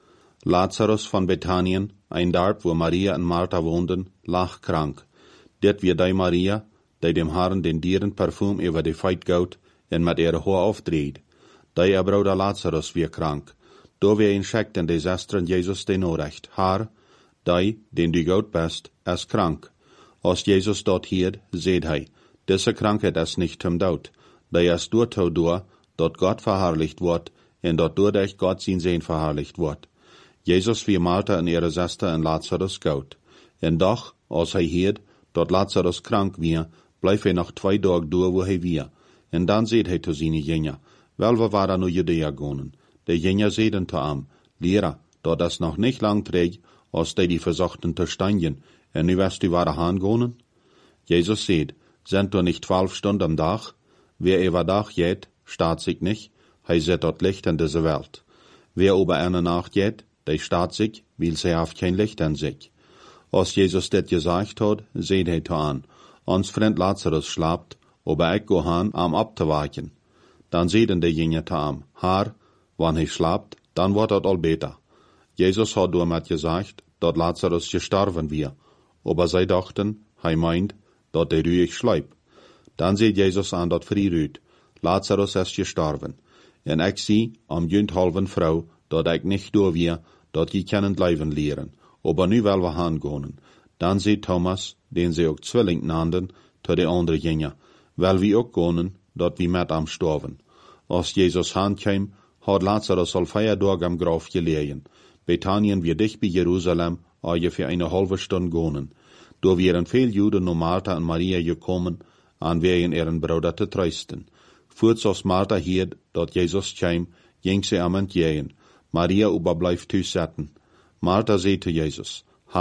Lazarus van Bethanien, ein Dorp, wo Maria en Martha woonden, lag krank. Dit weer die Maria, die dem Herrn den dieren Parfum über de Feit gout, en met ihre Haar aufdreht. Die Bruder Lazarus weer krank. Door weer een schickt en de zesteren Jezus de Norecht. Haar, die, den du gout best, is krank. Als Jezus dat hierd, zeed hij, diese Krankheit is nicht zum Dood. Die is door, dat Gott verherrlicht wordt, en dat doordat Gott zijn Sehen verherrlicht wordt. Jezus wie Martha en ihre Zester en Lazarus gout. En doch, als hij hierd, dat Lazarus krank weer, blijft hij nog 2 dagen door wo hij weer. En dan zeed hij te zijn Jünger, wel we waren naar Judea gaan. De Jünger zeiden te hem, Lehrer, dat is nog niet lang terug, als die verzochten te steinigen, en nu wirst du waren gaan. Jesus zeid, sind du nicht 12 Stunden am Tag? Wer über Tag geht, staat sich nicht, hij zet dat Licht in diese Welt. Wer über eine Nacht geht, der staat sich, weil sie haft kein Licht in sich. Als Jesus dit gesagt hat, zeid hij te aan, ons vriend Lazarus slaapt, aber ich go han, am abzuwachen. Dan zeiden de Jünger te hem, Haar, wann hij slaapt, dan wordt het al beter. Jesus had damit gesagt, dat Lazarus gestorben wir, aber zij dachten, hij meint, dat de ruhig schleibt. Dan zei Jesus aan dat vrieruit, Lazarus is gestorben. En ik zie, am halven vrouw, dat ik niet door wir, dat je kennen leven leren, aber nu wel we gaan. Dan zei Thomas, den ze ook Zwilling nannten, te de andere Jünger, wel wie ook gaan, dat wie met am storven. Als Jesus aankwam, had Lazarus al 4 dagen am Graf gelegen. Bethanien wir dicht bij Jerusalem, ungefähr eine halbe Stunde gaan. Door wären veel Juden naar Martha en Maria gekommen, an wegen ihren Bruder te trösten. Voorts als Martha hierd, dat Jesus kwam, ging sie am entgegen. Maria überblijft thuis zitten. Martha zei te Jesus, Haar,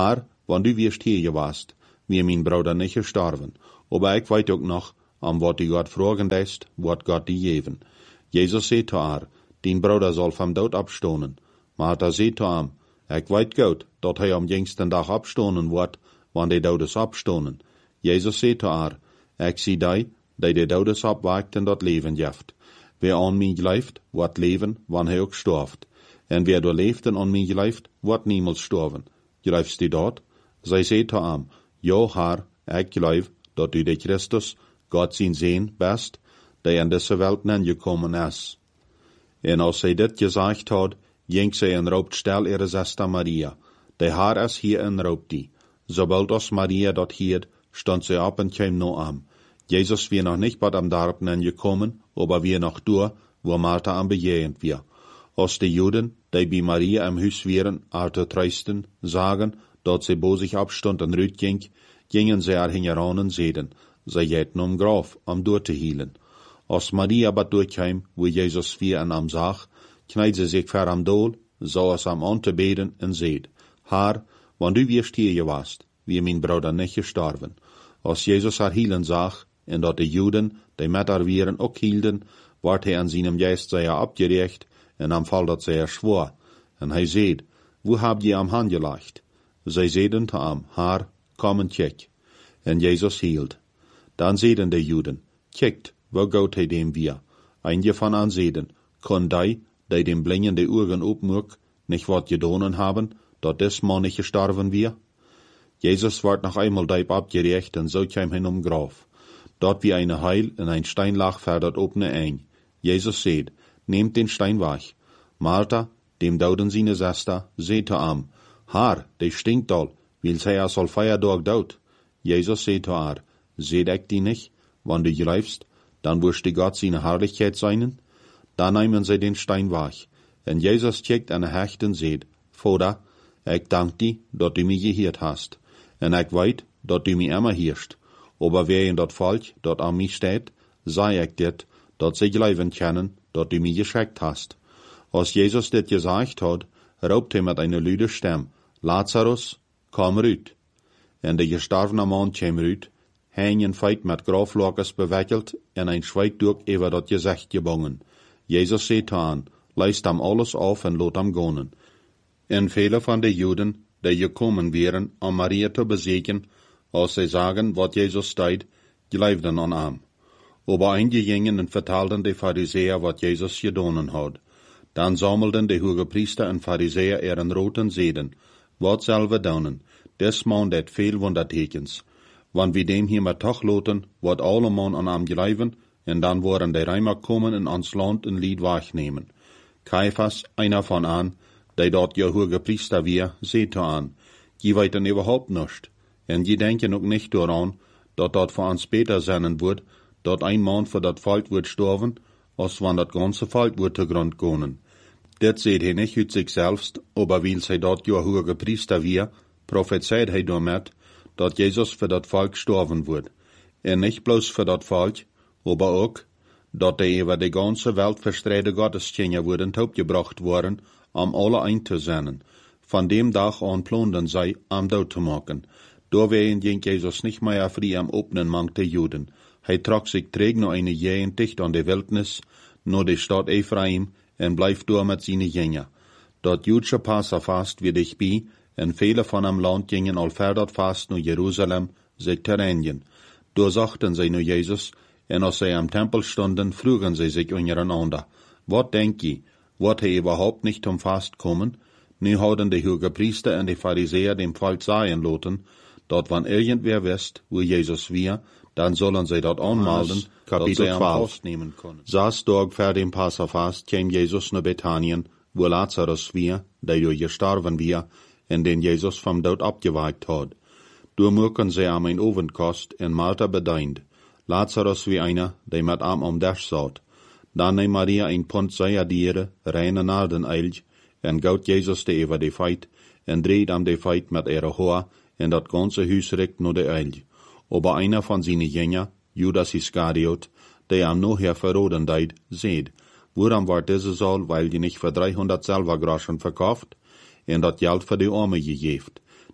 wann du wirst hier warst, wie mein Bruder nicht gestorben. Aber ich weet auch noch, wat die Gott fragen lässt, wat Gott die geven. Jesus sagt zu haar, dein Bruder soll vom Tod abstonen. Martha sagt zu ihm, ich weet gut, dat hij am jüngsten Tag abstonen wird, wann die Todes abstonen. Jesus sagt zu haar, ich zie die Todes abwagt en dat leven jeft. Wer an mij geleift, wordt leven, wann hij ook storft. En wer door leeft en an mij geleift, wordt niemals storven. Geleifst die dort? Zij zei zu ihm, ja, haar, ik geleif, dat u de Christus, Gott zijn Sehn best, die in deze Welt gekommen is. En als zij dit gezegd had, ging zij en roopt stil ihre Schwester Maria. Die haar is hier en roopt die. Sobald als Maria dat hiert, stond zij op en kwam naar am. Jesus wir noch nicht bei dem Darben gekommen, aber wir noch durch, wo Martha am bejehend wir. Als die Juden, die bei Maria im Haus wären, zu trösten, sagen, dat sie bo sich abstund en rüt ging, gingen sie heran und sehen, sie jäten Graf, durch zu hielen. Als Maria bat durchkam, wo Jesus wir en am sag, kneid sie sich ver am Dol, so es am an te beden en seht, Haar, wann du wirst hier gewast, wie mein Bruder nicht gestorben. Als Jesus haar hielen sag, en dat de Juden, die met haar wieren ook hielden, wordt hij aan zijn geest zeer abgerecht, en am Fall dat zeer schwor. En hij zeid, wo habt je am hand gelegt? Zij zeiden te hem, haar, kom en kijk. En Jesus hield. Dan zeiden de Juden, kijkt, wo gaat hij dem wir? Einige van aan zeiden, kon die dem blingen de Augen opmoek, nicht wat gedonen haben, dat des man nicht gestorben wir? Jesus wordt nog einmal diep abgerecht, en zo kwam hij Graf. Dort wie eine Heil in ein Stein lag, fährt opne ein. Jesus seht, nehmt den Stein weg. Martha, dem dauden seine Schwester, seht zu ihm, Haar, die stinkt all, weil sie soll Feiertag daut. Jesus seht zu haar, seht ich die nicht, wann du greifst, dann wirst die Gott seine Herrlichkeit seinen. Da nehmen sie den Stein weg. Und Jesus checkt an der Hecht und seht, Vater, ich dank die, dat du mich gehiert hast. Und ich weet, dat du mich immer hierst. Aber wer in dat Volk, dat an mich steht, sei ich dit, dat sie glauben können, dat du mich geschickt hast. Als Jesus dit gesagt hat, raubt er mit einer lüde Stimme, Lazarus, komm rüt. En de gestorvene Mann kam rüt, hängen feit mit Graflokes bewickelt, en ein Schweig durch über dat Gesicht gebongen. Jesus sagt an, leist am alles auf en lot am gonen. En viele von de Juden, die gekommen wären, um Maria zu besiegen, als sie sagen, wat Jesus deed, geloofden an ihm. Aber einige gingen und vertelden de Pharisäer, wat Jesus gedonen had. Dann sammelten de Hogepriester en Pharisäer ihren roten Seden. Wat zal we doen? Des man det veel wondertekens. Wann wir dem hier mal toch loten, wat alle man an ihm geloven, en dan worden de Reimer kommen in ans Land en Lied wegnehmen. Kaiphas, einer von an, der dort ja Hogepriester wir, seht an, die weiten überhaupt nicht. En die denken ook nicht daran, dat voor ons beter zijn wordt, dat ein Mann voor dat Volk wordt sterven, als wann dat ganze Volk wordt te grond gaan. Dit seht hij nicht uit zichzelfs, aber weil zij dat ja hoge Priester wir, prophezeit hij damit, dat Jesus voor dat Volk sterven wordt. En nicht bloß voor dat Volk, aber ook, dat de über de ganze Welt verstreide Gottesdienste worden opgebracht worden, alle ein te zenden. Van dem Dag an planden zij dood te maken. Doorwegen ging Jesus nicht mehr frei am openen Mang der Juden. Hij trok sich träg noch eine Jähen dicht an der Wildnis, nur die Stadt Ephraim, en bleif door mit seine Jünger. Dort jüdische Passafast wie dich bi, en viele von am Land gingen al verdert fast nach Jerusalem, sich terrenien. Durchsachten sie nur Jesus, en als sie am Tempel stunden, frugen sie sich untereinander. Wat denk je, wat hij überhaupt nicht zum Fast kommen? Nu hadden de Hogepriester en de Pharisäer dem Volk sagen loten, dat wann irgendwer wisst, wo Jesus wir, dann sollen sie dort anmelden, Kapitel 12. Nehmen können. 6 Tage vor dem Passafast kam Jesus nach Bethanien, wo Lazarus wir, der jo gestorben wir, en den Jesus vom Tod abgewagt hat. Durchmucken sie am ein Ofenkost en Martha bedeint. Lazarus wie einer, der mit am Dash satt. Dann nahm Maria ein Pfund Säuerdiere, reine Nardenelch, en gaut Jesus de über de Feit, en dreht am de Feit mit ihrer Haar, en dat ganze Huis rekt nur de Elch. Aber einer von seinen Jünger, Judas Iskariot, der am nachher verroden deed, seht, woran war diese Saal, weil die nicht für 300 Silbergroschen verkauft, en dat Geld für die Arme gegeft.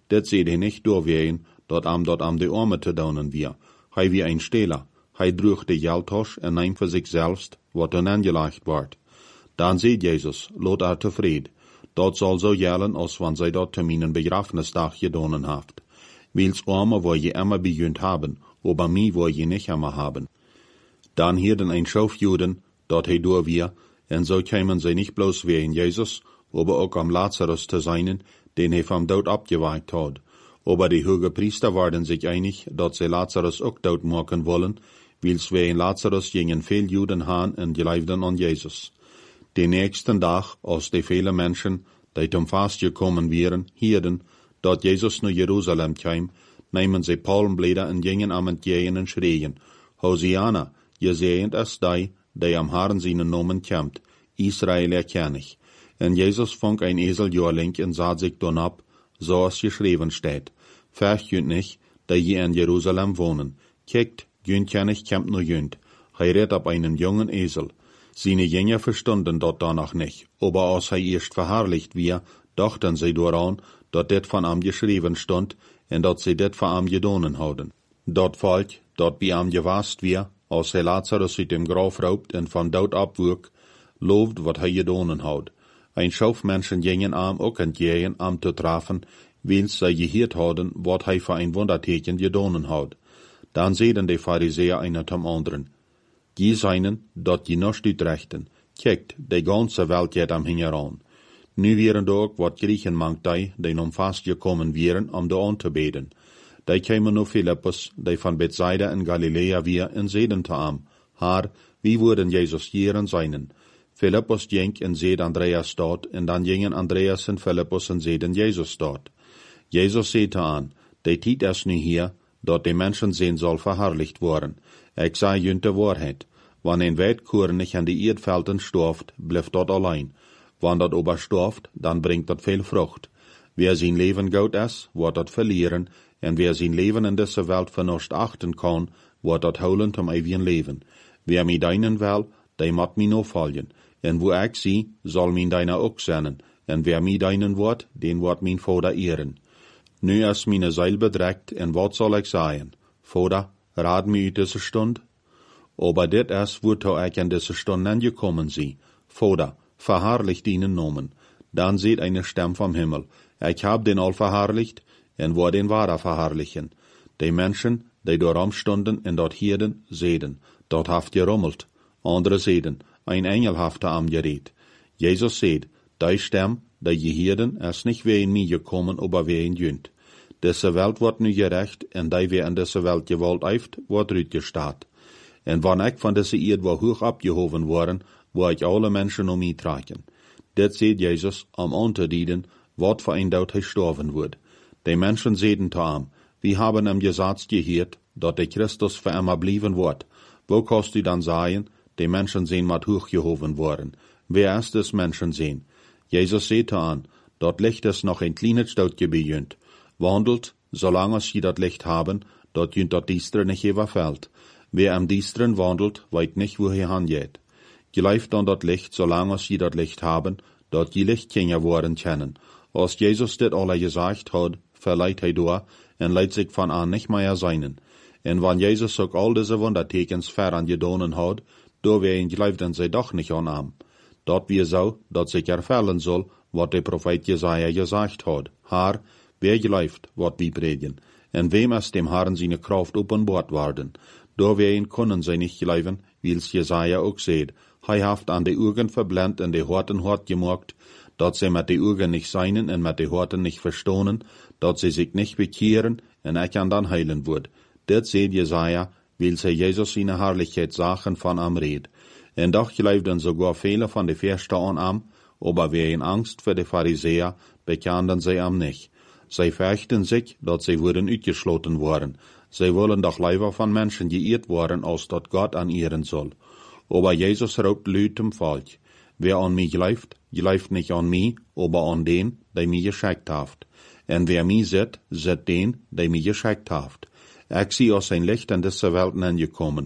Det seht hij nicht doorween, dort am de Arme te daunen wir. Hij wie ein Stehler. Hij droeg de Geldtasch en neemt voor zich selbst, wat er aangelegd wordt. Dan zei Jezus, lot er tevreden. Dat zal zo gellen, als wanneer zij dat te mijn begrafenisdag gedonen heeft. Wils Arme wil je immer begünt haben, aber mij wil je nicht immer haben. Dan hierden ein Schaufjuden, dat hij door wir, en zo kämen zij niet bloos weer in Jezus, aber ook am Lazarus te zijn, den hij vom dood abgeweikt had. Aber die hoge Priester waren sich einig, dat zij Lazarus ook dood maken wollen, wils wij in Lazarus gingen veel Juden haan en geloofden aan Jezus. De nächsten dag, als de vele mensen, die zum Fast gekommen wären, hierden, dat Jezus naar Jeruzalem kwam, nemen zij palmblätter en gingen am entgegen en schreien, Hosiana, gesegend ist die am Herrn seinen Namen kämmt, Israel erkennig. En Jezus vond ein Eseljohrling en sah sich don ab, so es geschrieben steht. Verchünt nicht, die je in Jerusalem wohnen. Kijkt, jünt ja nicht kämmt nur jünt. Hij redt ab einen jungen Esel. Seine Jünger verstunden dort danach nicht, aber als hij erst verherrlicht wir, dachten sie daran, dat dit von am geschrieben stund, en dat sie dit von am gedonen houden. Dat Volk, dat bij am gewast wir, als hij Lazarus uit dem Graf raubt en van dood abwürg, looft wat hij gedonen houd. Ein Schaufmenschen gingen am ook entgegen am te treffen, wils zij geheerd hadden, wat hij voor ein Wunderteken gedonen houd. Dan zeiden de Pharisäer einer zum anderen, die seinen, dat die nicht uitrechten. Kijkt, de ganze Welt geht am hingeran. Nu wären da ook wat Griechen mangt die om vast gekommen wären, om de aan te beden. Die kämen nur Philippus, die von Bethsaida in Galiläa wir en zeiden te am. Haar, wie würden Jesus jeren seinen? Philippus ging en zeed Andreas dort, en dan gingen Andreas en Philippus en zeeden Jezus dort. Jezus zeete aan, de tijd is nu hier, dat de mensen zijn zal verherrlicht worden. Ik zei junt de waarheid. Wanneer een Weidkoer nicht an die Erdvelden storft, blijft dat allein. Wanneer dat aber storft, dan bringt dat veel vrucht. Wer zijn leven goed is, wordt dat verlieren, en wer zijn leven in deze Welt vernust achten kan, wordt dat houden zum ewigen leven. Wer mij deinen wil, die moet mij no volgen. En wo ik zie, zal mijn deiner ook zijn, en wer mij deinen wordt, den wordt mijn Vader ehren. Nu is mijn Seil bedreckt, en wat zal ik zeggen? Vader, raad mij uit deze stund? Aber dit is, woertoe ik in deze stund angekommen zie. Vader, verherrlicht deinen Namen. Dan seht eine Stimme vom Himmel. Ich hab den all verherrlicht, en wo den wahrer verherrlichen. Die Menschen, die darum stunden en dort hierden, sehen, dort haft gerummelt. Andere sehen, ein Engel haft am geredet. Jesus seht, die Stimme, die gehirden, ist nicht wie in mir gekommen, aber wie in jünt. Diese Welt wird nu gerecht, en die wie in diese Welt gewollt eift, wird rütgestaat. En wann ich von dieser Erde war hoch abgehoben worden, wo ich alle Menschen um mich tragen. Dit seht Jesus, am Unterdienen, wat für ein Dood hij sterven wird. Die Menschen sehen am, wie haben ihm gesagt gehört, dat der Christus für immer blieben wird. Wo kannst du dann sagen, die Menschen sehen mat hochgehoben worden? Wer ist des Menschen sehen? Jesus seht an, dort Licht ist noch ein kleines Staut gebejünt. Wandelt, solange sie dat Licht haben, dort jünt dat Diestre nicht überfällt. Wer am Diestren wandelt, weit nicht, wo er hangeht. Geläuft dann dat Licht, solange sie dat Licht haben, dort die Lichtkinder worden kennen. Als Jesus dit alle gesagt hat, verleiht hij door, en leidt sich von an nicht mehr seinen. En wann Jesus ook all diese Wundertekens veran gedonen hat, do wen geläuften sie doch nicht an am. Dort wir so, dat sich erfällen soll, wat der Prophet Jesaja gesagt hat. Haar, wer geläuft, wat wie predigen. En wem ist dem Herrn seine Kraft uppenbart worden. Do wen können sie nicht geläufen, wie's Jesaja auch seht. Hij haft an de Augen verblendet en de Horten hart gemacht, dat sie mit de Augen nicht seinen en mit de Horten nicht verstohnen, dat sie sich nicht bekehren en ich an dann heilen wird. Dit seht Jesaja, weil sie Jesus seine Herrlichkeit sachen von am red. En doch geloofden sogar viele von de Verstehen am, aber wer in Angst für de Pharisäer, bekannten sie am nicht. Sie fürchten sich, dat sie würden uitgeschloten worden. Sie wollen doch lieber von Menschen geirrt worden, als dat Gott an ihren soll. Aber Jesus raubt Lüt im Volk. Wer an mich geläuft nicht an mich, aber an den, der mich geschickt haft. En wer mich sieht den, der mich geschickt haft. Ich sie aus ein Licht in diese Welt angekommen,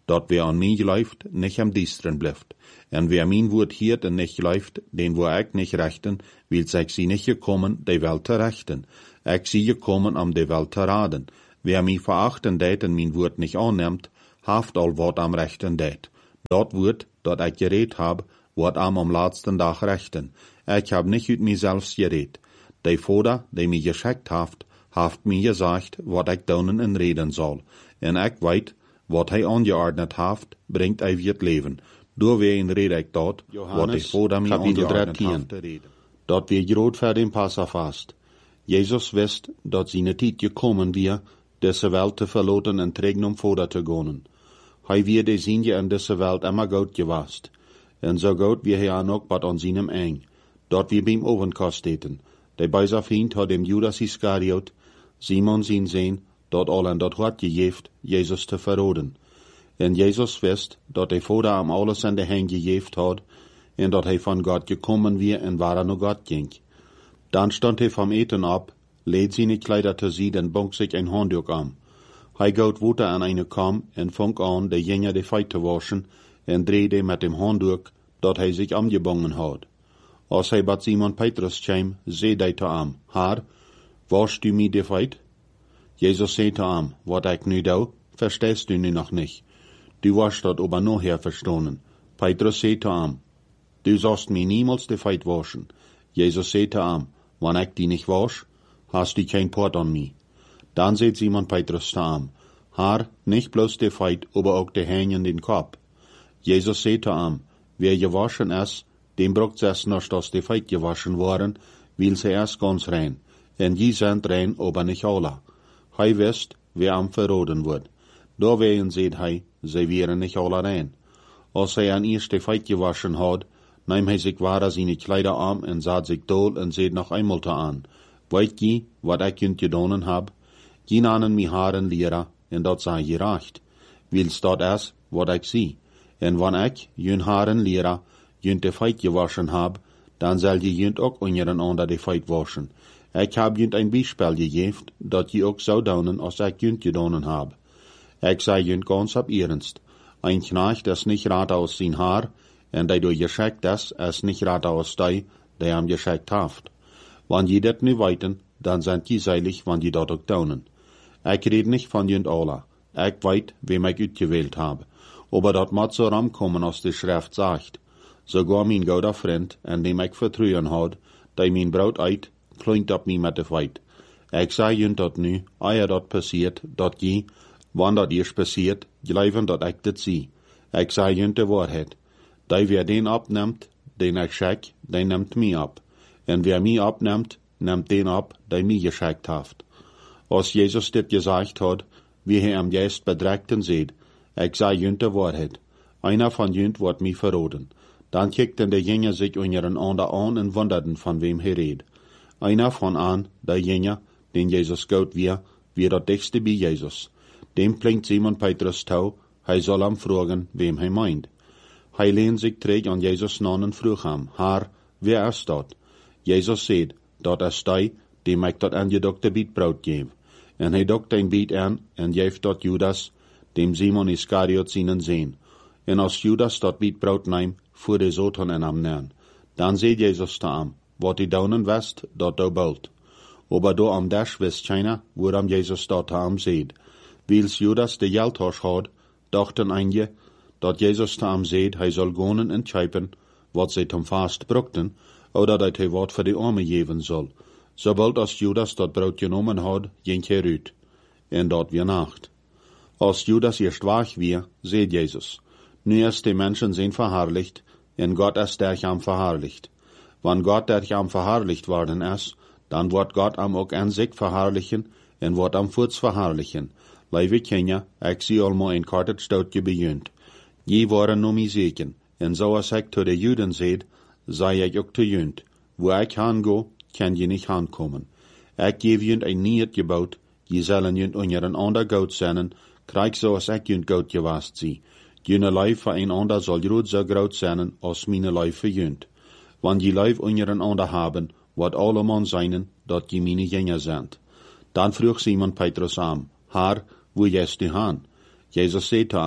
dat wer an mij geläuft, nicht am Diestren blijft. En wer mijn woord hiert en nicht läuft, den wo ik nicht rechten, wil ik sie nicht gekommen, die Welt te rechten. Ik zie gekommen, om de Welt te raden. Wer mij verachten deed en mijn woord nicht annimmt, haft al wat am rechten deed. Dat woord, dat ik gereed heb, wordt am laatsten dag rechten. Ik heb nicht uit mijzelfs gereed. De Vader, die mij geschickt haft mij gezegd, wat ik doen en reden zal. En ik weet, wat hij aangeordnet heeft, brengt eeuwig leven. Door wie rede ik dat, wat de Vader mij aangeordnet heeft te reden. Dat weer groot voor den Passafast. Jezus wist dat zijn tijd gekomen weer, deze Welt te verlaten en tegen om Vader te gaan. Hij weer de Sinje in deze Welt immer goed gewast. En zo goed wie hij aan ook wat aan zijn eng. Dat wir beim Ovenkast eten. De bijzer vriend had dem Judas Iscariot, Simon zijn zeen, dat al en dat hart gegeeft, Jezus te verraden. En Jezus wist dat de Vader am alles in de hand gegeeft had, en dat hij van God gekommen weer en waar naar God ging. Dan stond hij vom Eten ab, leed seine Kleider te zien en bond zich een handdoek aan. Hij goot water aan eine kam en vong aan de Jünger de Feit te waschen, en drehde met dem handdoek, dat hij zich amgebonden had. Als hij bij Simon Petrus kwam, zei hij te hem, Heer, wasch du mij de Feit? Jezus zei te hem, wat ik nu doe, verstehst du nu nog niet. Du wirst dat aber nachher verstanden. Petrus zei te hem, du sollst mir niemals de Feit waschen. Jezus zei te hem, wanneer ik die nicht wasch, hast du kein Part an mij. Dan zei Simon Petrus te hem, Heer, nicht bloß de Feit, aber auch de Hände in den Kopf. Jezus zei te hem, wer gewaschen ist, dem braucht es noch, dass de Feit gewaschen worden, will sie erst ganz rein. En die sind rein, aber nicht alle. Hij wist, wer am verraden wird. Da wehen seht hij, sie wären nicht alle rein. Als hij an eerst de Feit gewaschen had, nahm hij sich wahrer seine Kleider an en sah sich dool en seht noch einmal an. Weet je, wat ik junt gedonen hab? Gien aan mi haren leren, en dat sei gerecht. Wils dat is, wat ik zie. En wanneer ik, jun haren leren, junt de Feit gewaschen hab, dan zal je junt ook ongeren ander de Feit waschen. Ik heb junt een Beispiel gegeven, dat je ook zou doen als ik junt gedonen heb. Ik zei junt ganz op ernst. Ein Knecht is nicht rat aus zijn haar, en die door geschickt is nicht rat aus die hem geschickt heeft. Wanneer je dat nu weten, dan zijn je seilig, wanneer je dat ook doen. Ik red nicht van junt alle. Ik weet, wem ik uitgewählt heb. Aber dat moet zo ramkomen als de Schrift zegt. Sogar mijn goede vriend, en dem ik vertrouwen had, die mijn brood eet, klinkt op mij met de Feit. Ik zei junt dat nu, eer dat passiert, dat je, wanneer dat eerst passiert, geloven dat ik dit zie. Ik zei junt de waarheid. Die wer den abnimmt, den ik schik, die nimmt mij ab. En wer mij abnimmt, nimmt den ab, die mij geschickt heeft. Als Jezus dit gezegd had, wie hij am juist bedreigten zeid, ik zei junt de waarheid. Einer van junt wordt mij verraden. Dan kijkten de Jünger sich unseren ander an en wonderden van wem hij reed. Einer von an, der Jünger, den Jesus gout wie dat dichtste bij Jezus. Dem blinkt Simon Petrus touw, hij zal hem vragen wem hij meint. Hij lehnt sich terug an Jesus nan en vroeg hem, Heer, wer is dat? Jezus zei, dat is die, dem ik dat angedokte biet brood geef. En hij dokt een biet aan, en geeft dat Judas, dem Simon Iscariot zijn zeen. En als Judas dat biet brood neemt, voor de Satan en hem neer. Dan zei Jezus te hem, wat die daunen west, dat du bult. Aber do am dash wist keiner, woran Jezus dat hem zeid. Wils Judas de Geldtas had, dachten einige, dat Jezus te hem zeid, hij zal gonen en tjeipen, wat zij hem vast brukten, oder dat hij wat voor de arme geven zal. Sobald als Judas dat brood genomen had, ging hij uit. En dat weer nacht. Als Judas eerst wach weer, zeid Jezus, nu is de mensen zijn verherrlicht, en Gott is der hem verherrlicht. Wann Gott der hem verherrlicht worden is, dan wordt God am ook aan zich verherrlichen, en wordt am voorts verherrlichen. Lieve Kenia, ik zie allemaal een kortet stoutje bejunt. Je waren no mij zeken, en zoals ik to de Juden zeid, zei ik ook te junt. Wo ik haan go, kan je niet aankomen. Ik geef junt een niet gebouwd, je zullen junt onder een ander goud zijn, krijg zoals ik junt goud gewast zie. Jene lijf voor een ander zal groot zo groot zijn, als mijn lijf voor junt. Want je lijf onder een ander hebben, wat allemaal zijn, dat je mijn Jünger zijn. Dan vroeg Simon Petrus aan, Heer, wo jest du haan? Jezus zei te hem,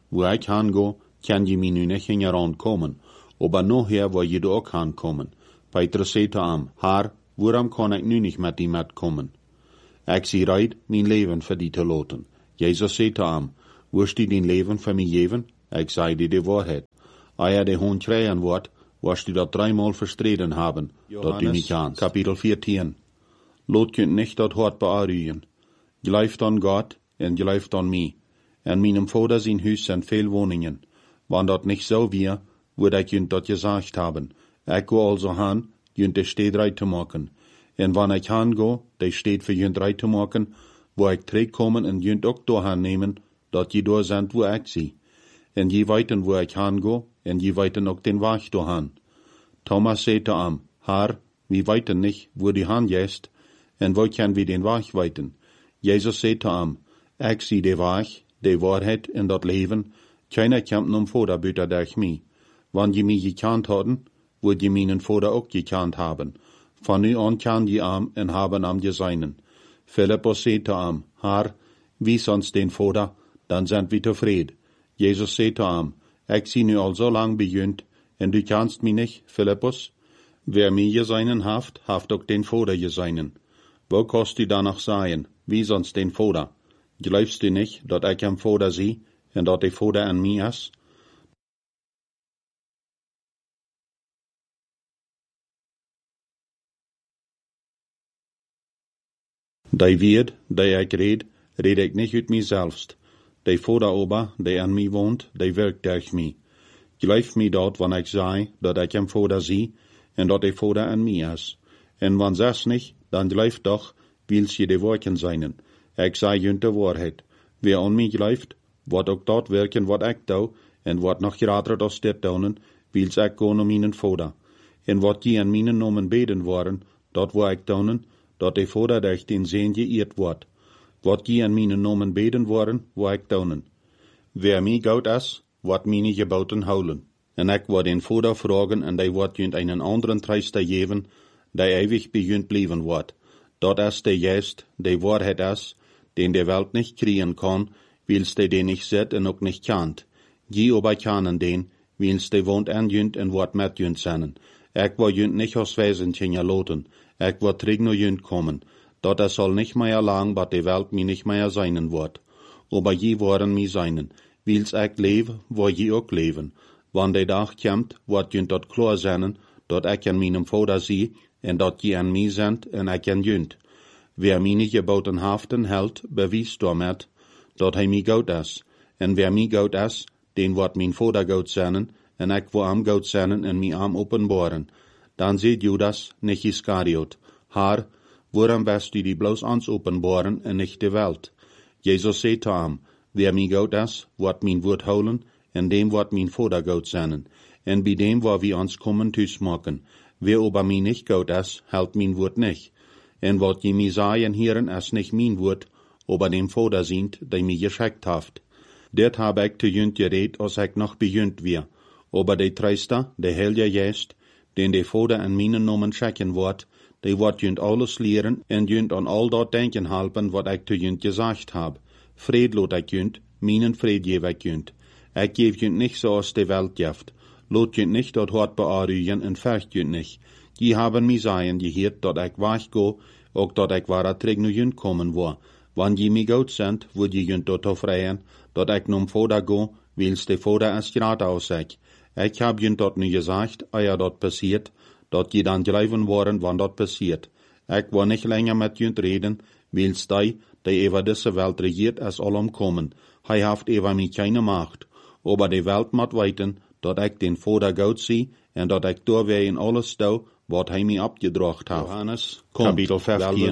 Wo ik gaan go, kan je mij nu niet hieraan komen, aber nachher wo je ook gaan komen. Petrus zei te hem, Haar, waarom kan ik nu niet met die met komen? Ik zie red, mijn leven voor die te laten. Jezus zei te hem, wirst du dein leven voor mij geven? Ik zei dir die waarheid. Als de hond schreien wordt, wirst du dat 3-mal verstreden haben, dat du niet kannst. Kapitel 14. Lot kunt nicht dat hart bearruien. Gelooft an Gott en gelooft an mij. En meinem Vater zijn huis zijn veel woningen. Wann dat nicht so wir, würde ich junt dat gesagt haben. Ich go also han, junt de steed reit te maken. En wann ich han go, de steed für junt reit te maken, wo ich terugkomen en junt ook doorhan nemen, dat je door zijn wo ik zie. En je weten wo ich han go, en je weten ook den Weg doorhan. Thomas zei te hem, Haar, wir weten nicht, wo die han jest, en wo können wir den Weg weten? Jezus zei te hem, ik zie de Weg, de waarheid en dat leven, keiner komt nom Vader buiten durch mij. Wann je mij gekend hadden, wordt je mijn Vader ook gekend haben. Van nu an kan je am en haben am geseinen. Philippus zei te hem, Haar, wies ons den Vader, dan zijn we tevreden. Jezus zei te hem, ik zie nu al zo lang bejunt, en du kannst mij niet, Philippus? Wer mij geseinen haft, haft ook den Vader geseinen. Wo kost du dan nog zeggen, wies ons den Vader? Geloofst du nicht, dat ik am Vader zie, en dat de Vader an mij is? Die Wert, die ik red ik nicht uit mijzelfst. De Vader ober, die an mij woont, die werkt durch mij. Geloof mij dat, wanneer ik zei, dat ik am Vader zie, en dat de Vader an mij is. En wann zes nicht, dan geloof doch, wils je de werken zijn. Ik zei junt de waarheid. Wer an mij gelooft, wordt ook dat werken wat ik doe, en wordt nog grader als dit doen, wils ik gaan om mijn Vader. En wat je an mijn namen beden worden, dat wil ik doen, dat de Vader durch den Seen geëerd wordt. Wat je an mijn namen beden worden, wil ik doen. Wer mij goud is, wordt mijn geboten houden. En ik wil den Vader vragen, en hij wordt junt einen anderen Tröster geven, die ewig bij junt blijven wordt. Dat is de Geest, de waarheid is, den de Welt nicht kriegen kann, wils de den nicht zet en ook nicht kant. Je aber kanen den, wils de woont en junt en wordt met junt zijn. Ik wil junt nicht als Wesentchen loten, ik wil terug naar junt komen. Dat es soll nicht mehr lang, dat de Welt mir nicht mehr seinen wordt. Aber je worden mi seinen, wils ik leve, wo je ook leven. Wann de dag komt, wordt junt dat klar zijn, dat ik aan mijn Vader zie, en dat je aan mij zendt, en ik aan junt. Wer meine geboten haften hält, bewies damit, dat hij mij goud is. En wer mij goud is, den wordt mijn Vader goud zijn, en ik wil am goud zijn en mij am openbaren. Dan zei Judas, nicht Iskariot, Haar, waarom best du die bloos ans openbaren en nicht de Welt? Jezus zei te hem, wer mij goud is, wordt mijn woord houden, en dem wordt mijn Vader goud zijn. En bij dem waar we ons komen thuis maken. Wer aber mij nicht goud is, hält mijn woord nicht. En wat je mij sagen hieren, is nicht mijn woord, aber dem Vader sind, der mij geschickt haft. Dit heb ik te junt gereed, als ik nog bejunt weer. Aber de Tröster, de Heilige Geest, den de Vader in mijn namen schicken wordt, die wordt junt alles leren en junt an al dat denken helpen, wat ik te junt gezegd heb. Vrede lot ik junt, mijn vrede geef ik junt. Ik geef junt nicht zoals de Welt geeft. Lot junt nicht dat hart bearruien en vergt junt nicht. Die haben mij zeggen geheerd dat ik weggo, ook dat ik waar terug naar junt komen wil. Wann je mij goud zendt, wordt je junt tot vrijen, dat ik nom Vader go, wils de Vader is graad aus ik. Ik heb junt dat nu gezegd, als dat passiert, dat je dan geloven worden, wann dat passiert. Ik wil niet langer met junt reden, wils die over deze Welt regiert, is allom komen. Hij heeft over mij keine Macht. Aber de Welt moet weten, dat ik den Vader goud zie, en dat ik doorwee in alles doe, wat hij mij opgedracht heeft. Johannes, Kapitel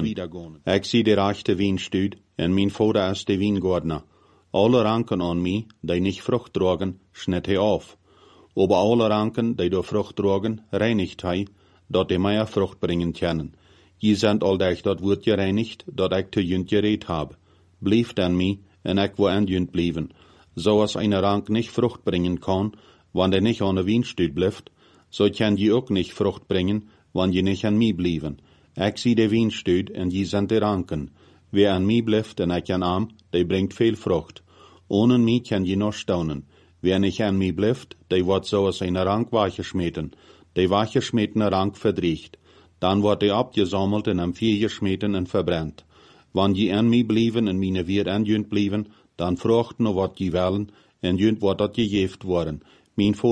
15. Ik zie de rechte wijnstuid, en mijn Vader is de wijngaardner. Alle ranken aan mij, die niet vrucht dragen, schnitt hij af. Aber alle ranken, die door vrucht dragen, reinigt hij, dat die meer vrucht brengen kunnen. Je zijn al dat woord gereinigd, dat ik te junt gereed heb. Blijf dan mij, en ik wil aan junt blijven. Zoals een rank niet vrucht brengen kan, wanneer niet aan de wijnstuid blijft, so kan je ook niet vrucht brengen, wanneer je niet aan mij blijven. Ik zie de wijnstuid en je zijn de ranken. Wie aan mij blijft en ik aan hem, die brengt veel vrucht. Ohne mich kann je noch staunen. Wer nicht an mich bleibt, der wird so aus einer Rank weggeschmeten. Der weggeschmetene Rank verdriecht. Dann wird er abgesammelt und am Feuer geschmeten und verbrannt. Wenn je an mich blieben und meine Wirt an jönt blieben, dann fruchten noch wat je wollen, und jönt wird dat gegeft worden. Mein